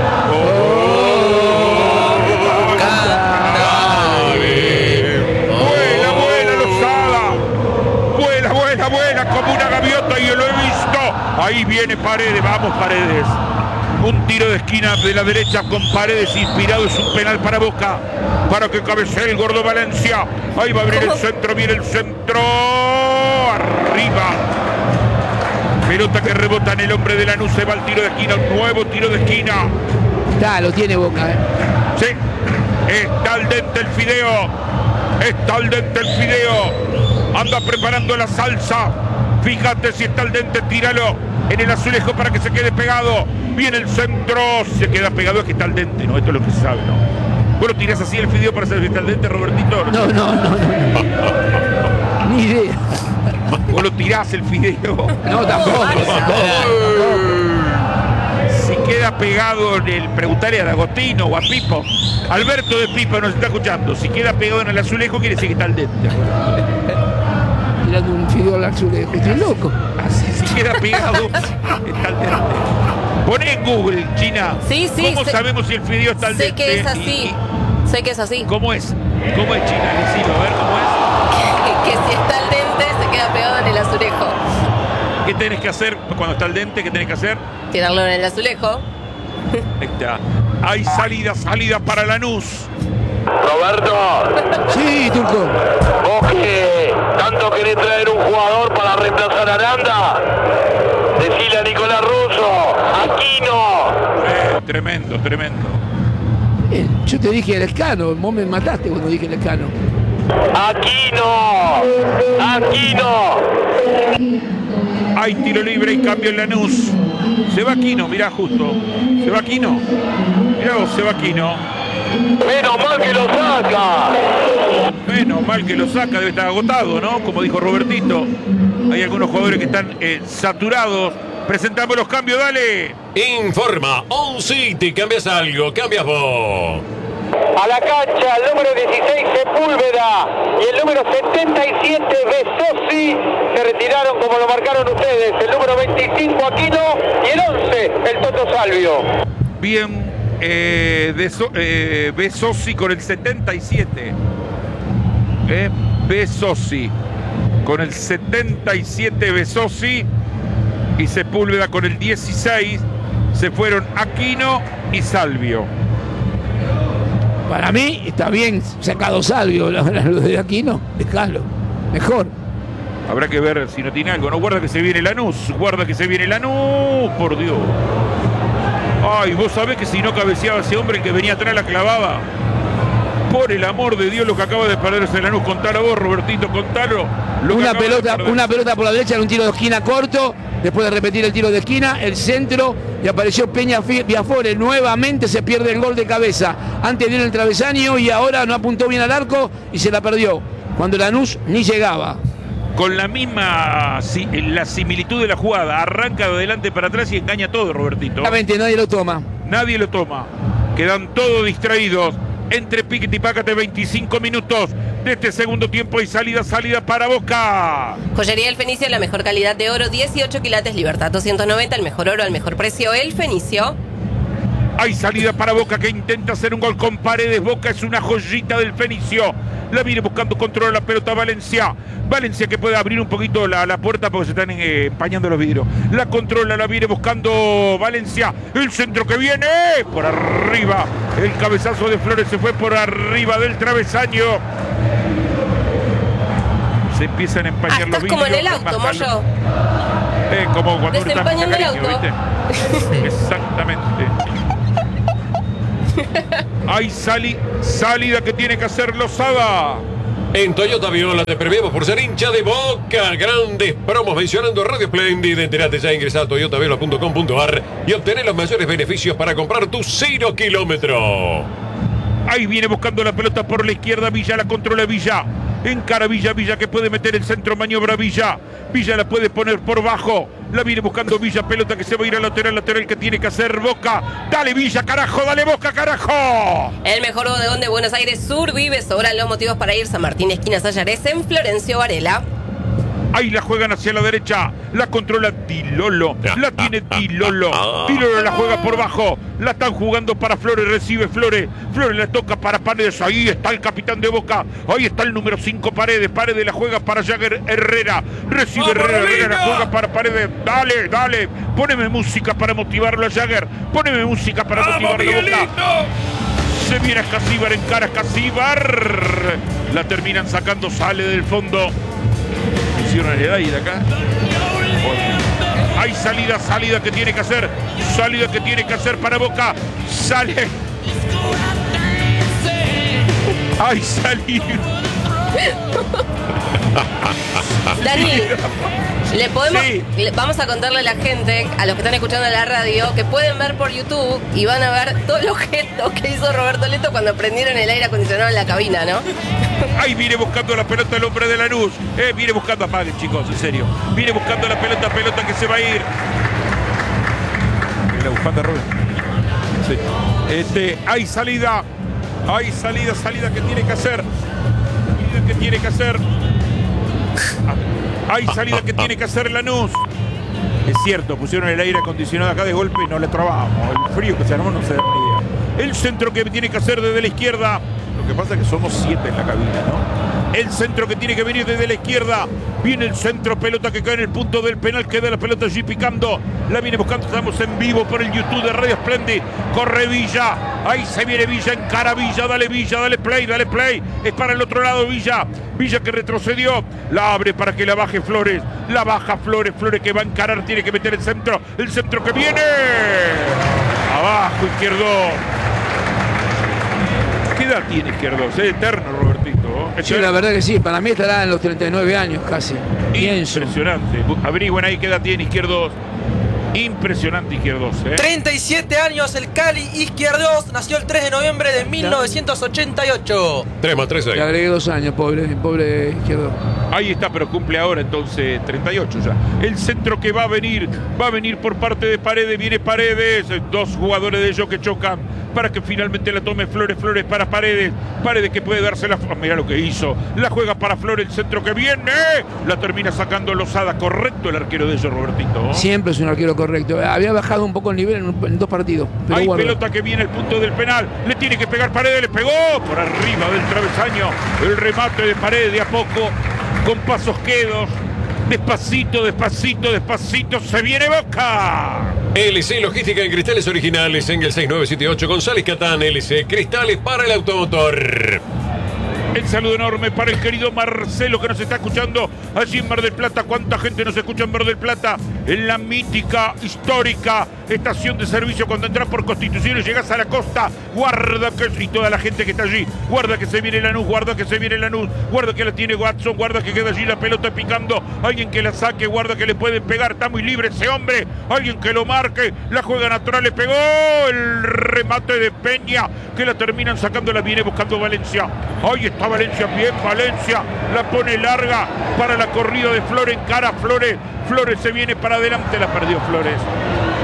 Buena como una gaviota, y yo lo he visto. Ahí viene Paredes, vamos Paredes. Un tiro de esquina de la derecha con Paredes inspirado, es un penal para Boca, para que cabecee el gordo Valencia. Ahí va a abrir el centro, viene el centro, arriba. Pelota que rebota en el hombre de Lanús, se va al tiro de esquina, un nuevo tiro de esquina. Está, lo tiene Boca, ¿eh? Sí, está al dente el fideo, está al dente el fideo. Anda preparando la salsa. Fíjate si está al dente, tíralo en el azulejo para que se quede pegado. Viene el centro, se queda pegado, es que está al dente, ¿no? Esto es lo que se sabe, ¿no? ¿Vos lo tirás así el fideo para saber si está al dente, Robertito? No, no, no, no. Ni idea. ¿Vos lo tirás el fideo? No, tampoco. Si queda pegado en el, preguntarle a D'Agostino o a Pipo. Alberto de Pipo nos está escuchando. Si queda pegado en el azulejo, quiere decir que está al dente. Tirando un fideo al azulejo, estoy loco. Así, si queda pegado, está al dente. Poné en Google, China. Sí, sí. ¿Cómo sé, sabemos si el fideo está al sé dente? que es así. Y, sé que es así. ¿Cómo es? ¿Cómo es, China? Decilo, a ver cómo es. Que, que si está al dente, se queda pegado en el azulejo. ¿Qué tenés que hacer cuando está al dente? ¿Qué tenés que hacer? Tirarlo en el azulejo. Ahí está. Hay salida, salida para Lanús. Roberto, Sí, Turco. vos que tanto querés traer un jugador para reemplazar a Aranda, decile a Nicolás Russo, Aquino. Eh, tremendo, tremendo. Eh, yo te dije el Escano, vos me mataste cuando dije el Escano. Aquino, Aquino. Hay tiro libre y cambio en Lanús. Se va Aquino, mirá justo. Se va Aquino. Mirá vos, se va Aquino. Menos mal que lo saca. Menos mal que lo saca, debe estar agotado, ¿no? Como dijo Robertito. Hay algunos jugadores que están eh, saturados. Presentamos los cambios, dale. Informa On City, cambias algo, cambias vos. A la cancha el número dieciséis Sepúlveda y el número setenta y siete Besosi se retiraron como lo marcaron ustedes. El número veinticinco Aquino y el once el Toto Salvio. Bien, eh, de so, eh, Besosi con el setenta y siete. Eh, Besosi con el setenta y siete Besosi y Sepúlveda con el dieciséis. Se fueron Aquino y Salvio. Para mí está bien sacado Salvio, lo de Aquino, dejalo, mejor. Habrá que ver si no tiene algo. No, guarda que se viene Lanús, guarda que se viene Lanús, por Dios. Ay, vos sabés que si no cabeceaba ese hombre, el que venía atrás la clavaba. Por el amor de Dios, lo que acaba de perderse Lanús. Contalo vos, Robertito, contalo. Lo Una pelota, una pelota por la derecha en un tiro de esquina corto, después de repetir el tiro de esquina, el centro, y apareció Peña Viafore, nuevamente se pierde el gol de cabeza. Antes viene el travesaño y ahora no apuntó bien al arco y se la perdió, cuando Lanús ni llegaba. Con la misma la similitud de la jugada, arranca de adelante para atrás y engaña todo, Robertito. Exactamente, nadie lo toma. Nadie lo toma. Quedan todos distraídos. Entre Piquete y Pácate, veinticinco minutos de este segundo tiempo y salida, salida para Boca. Joyería El Fenicio, la mejor calidad de oro, dieciocho quilates, Libertad doscientos noventa, el mejor oro al mejor precio, El Fenicio. Hay salida para Boca que intenta hacer un gol con Paredes. Boca es una joyita del Fenicio. La viene buscando, controla la pelota Valencia. Valencia que puede abrir un poquito la, la puerta porque se están eh, empañando los vidrios. La controla, la viene buscando Valencia. El centro que viene por arriba. El cabezazo de Flores se fue por arriba del travesaño. Se empiezan a empañar ah, los vidrios. Como en el auto, Moyo. Eh, como cuando uno está Desempañando el cariño, auto. ¿viste? Exactamente. Hay sali, salida que tiene que hacer Lozada. En Toyota Viola te premiamos por ser hincha de Boca. Grandes promos mencionando Radio Splendid. Entérate ya, ingresa a toyota viola punto com punto a r y obtener los mayores beneficios para comprar tu cero kilómetro. Ahí viene buscando la pelota por la izquierda. Villa la controla Villa. Encara Villa, Villa que puede meter el centro, maniobra Villa. Villa la puede poner por bajo. La viene buscando Villa, pelota que se va a ir al lateral, lateral que tiene que hacer Boca. Dale Villa, carajo, dale Boca, carajo. El mejor bodegón de Buenos Aires Sur vive, sobran los motivos para ir. San Martín, esquina Sayares, en Florencio Varela. Ahí la juegan hacia la derecha. La controla Dilolo. La tiene Dilolo. Dilolo la juega por bajo. La están jugando para Flores. Recibe Flores. Flores la toca para Paredes. Ahí está el capitán de Boca. Ahí está el número cinco Paredes. Paredes la juega para Jagger Herrera. Recibe Herrera. Herrera la juega para Paredes. Dale, dale. Póneme música para motivarlo a Jagger. Póneme música para motivarlo a Boca. Se viene a Casíbar, encara a Casíbar. La terminan sacando. Sale del fondo. Hicieron el aire acá. Hay salida, salida que tiene que hacer. Salida que tiene que hacer para Boca. Sale. Hay salida. Dani, le podemos, Sí. le- vamos a contarle a la gente, a los que están escuchando la radio, que pueden ver por YouTube y van a ver todos los gestos que hizo Roberto Leto cuando prendieron el aire acondicionado en la cabina, ¿no? Ahí viene buscando la pelota el hombre de Lanús. Eh, viene buscando, apaguen chicos, en serio. Viene buscando la pelota, pelota que se va a ir. La bufanda Rubén. Sí. Este, hay salida. Hay salida, salida que tiene que hacer. Salida que tiene que hacer. Hay salida que tiene que hacer Lanús. Es cierto, pusieron el aire acondicionado acá de golpe y no le trabamos. El frío que se armó no se da ni idea. El centro que tiene que hacer desde la izquierda. Lo que pasa es que somos siete en la cabina, ¿no? El centro que tiene que venir desde la izquierda. Viene el centro, pelota que cae en el punto del penal. Queda la pelota allí picando. La viene buscando. Estamos en vivo por el YouTube de Radio Splendid. Corre Villa. Ahí se viene Villa. Encara Villa. Dale Villa. Dale play. Dale play. Es para el otro lado Villa. Villa que retrocedió. La abre para que la baje Flores. La baja Flores. Flores que va a encarar. Tiene que meter el centro. El centro que viene. Abajo Izquierdo. ¿Qué edad tiene Izquierdo? Es eterno, Robertito. Sí, la verdad que sí, para mí estará en los treinta y nueve años casi. Pienso. Impresionante. Averigüen ahí qué edad tiene Izquierdos. Impresionante Izquierdos, ¿eh? treinta y siete años, el Cali Izquierdos, nació el tres de noviembre de mil novecientos ochenta y ocho. tres más tres, Le agregué dos años, pobre, pobre Izquierdo. Ahí está, pero cumple ahora entonces treinta y ocho ya. El centro que va a venir, va a venir por parte de Paredes, viene Paredes, dos jugadores de ellos que chocan para que finalmente la tome Flores, Flores para Paredes, Paredes que puede darse la... Mirá lo que hizo, la juega para Flores, el centro que viene, la termina sacando Lozada, correcto el arquero de ellos, Robertito. Siempre es un arquero correcto. Había bajado un poco el nivel en, un- en dos partidos. Pero Hay guarda. pelota que viene al punto del penal. Le tiene que pegar Paredes. Le pegó por arriba del travesaño. El remate de Paredes de a poco. Con pasos quedos. Despacito, despacito, despacito. Se viene Boca. L C Logística en cristales originales en el seis nueve siete ocho González Catán. L C Cristales para el automotor. El saludo enorme para el querido Marcelo que nos está escuchando allí en Mar del Plata. ¿Cuánta gente nos escucha en Mar del Plata? En la mítica, histórica estación de servicio cuando entras por Constitución y llegas a la costa. Guarda que... Y toda la gente que está allí. Guarda que se viene Lanús, guarda que se viene Lanús. Guarda que la tiene Watson, guarda que queda allí la pelota picando. Alguien que la saque, guarda que le pueden pegar. Está muy libre ese hombre. Alguien que lo marque. La juega natural, le pegó el remate de Peña que la terminan sacando. La viene buscando Valencia. Ahí está Valencia, bien Valencia, la pone larga para la corrida de Flores, encara Flores, Flores se viene para adelante, la perdió Flores.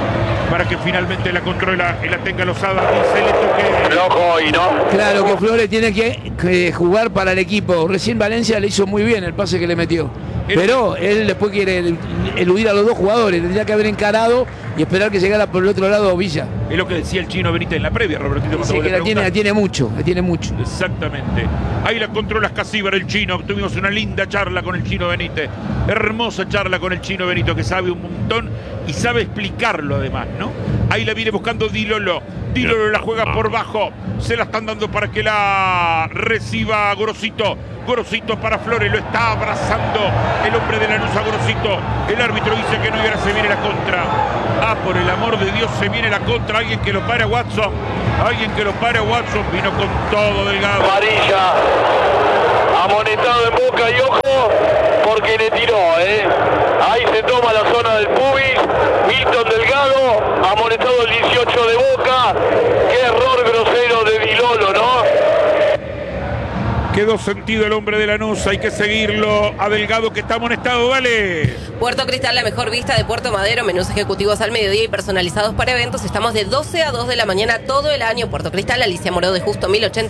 para que finalmente la controla y la tenga Lozada. Dice le toque. Loco hoy, ¿no? Claro que Flores tiene que, que jugar para el equipo. Recién Valencia le hizo muy bien el pase que le metió. Pero él después quiere eludir a los dos jugadores. Tendría que haber encarado y esperar que llegara por el otro lado Villa. Es lo que decía el Chino Benítez en la previa, Robertito. Sí, que la tiene, la tiene mucho, la tiene mucho. Exactamente. Ahí la controla Escasíbar, el Chino. Tuvimos una linda charla con el Chino Benítez. Hermosa charla con el Chino Benito, que sabe un montón y sabe explicarlo además, ¿no? Ahí la viene buscando Di Lolo. Di Lolo la juega por bajo. Se la están dando para que la reciba Gorosito. Gorosito para Flores, lo está abrazando el hombre de Lanús a Gorosito. El árbitro dice que no y ahora se viene la contra. Ah, por el amor de Dios, se viene la contra. Alguien que lo pare a Watson. Alguien que lo pare a Watson. Vino con todo Delgado. Amarilla. Amonestado en Boca y ojo, porque le tiró, ¿eh? Ahí se toma la zona del pubis. Milton Delgado, amonestado el dieciocho de Boca. Qué error grosero de Di Lolo, ¿no? Quedó sentido el hombre de Lanús, hay que seguirlo a Delgado que está amonestado, dale. Puerto Cristal, la mejor vista de Puerto Madero, menús ejecutivos al mediodía y personalizados para eventos. Estamos de doce a dos de la mañana todo el año. Puerto Cristal, Alicia Moró de Justo mil ochenta.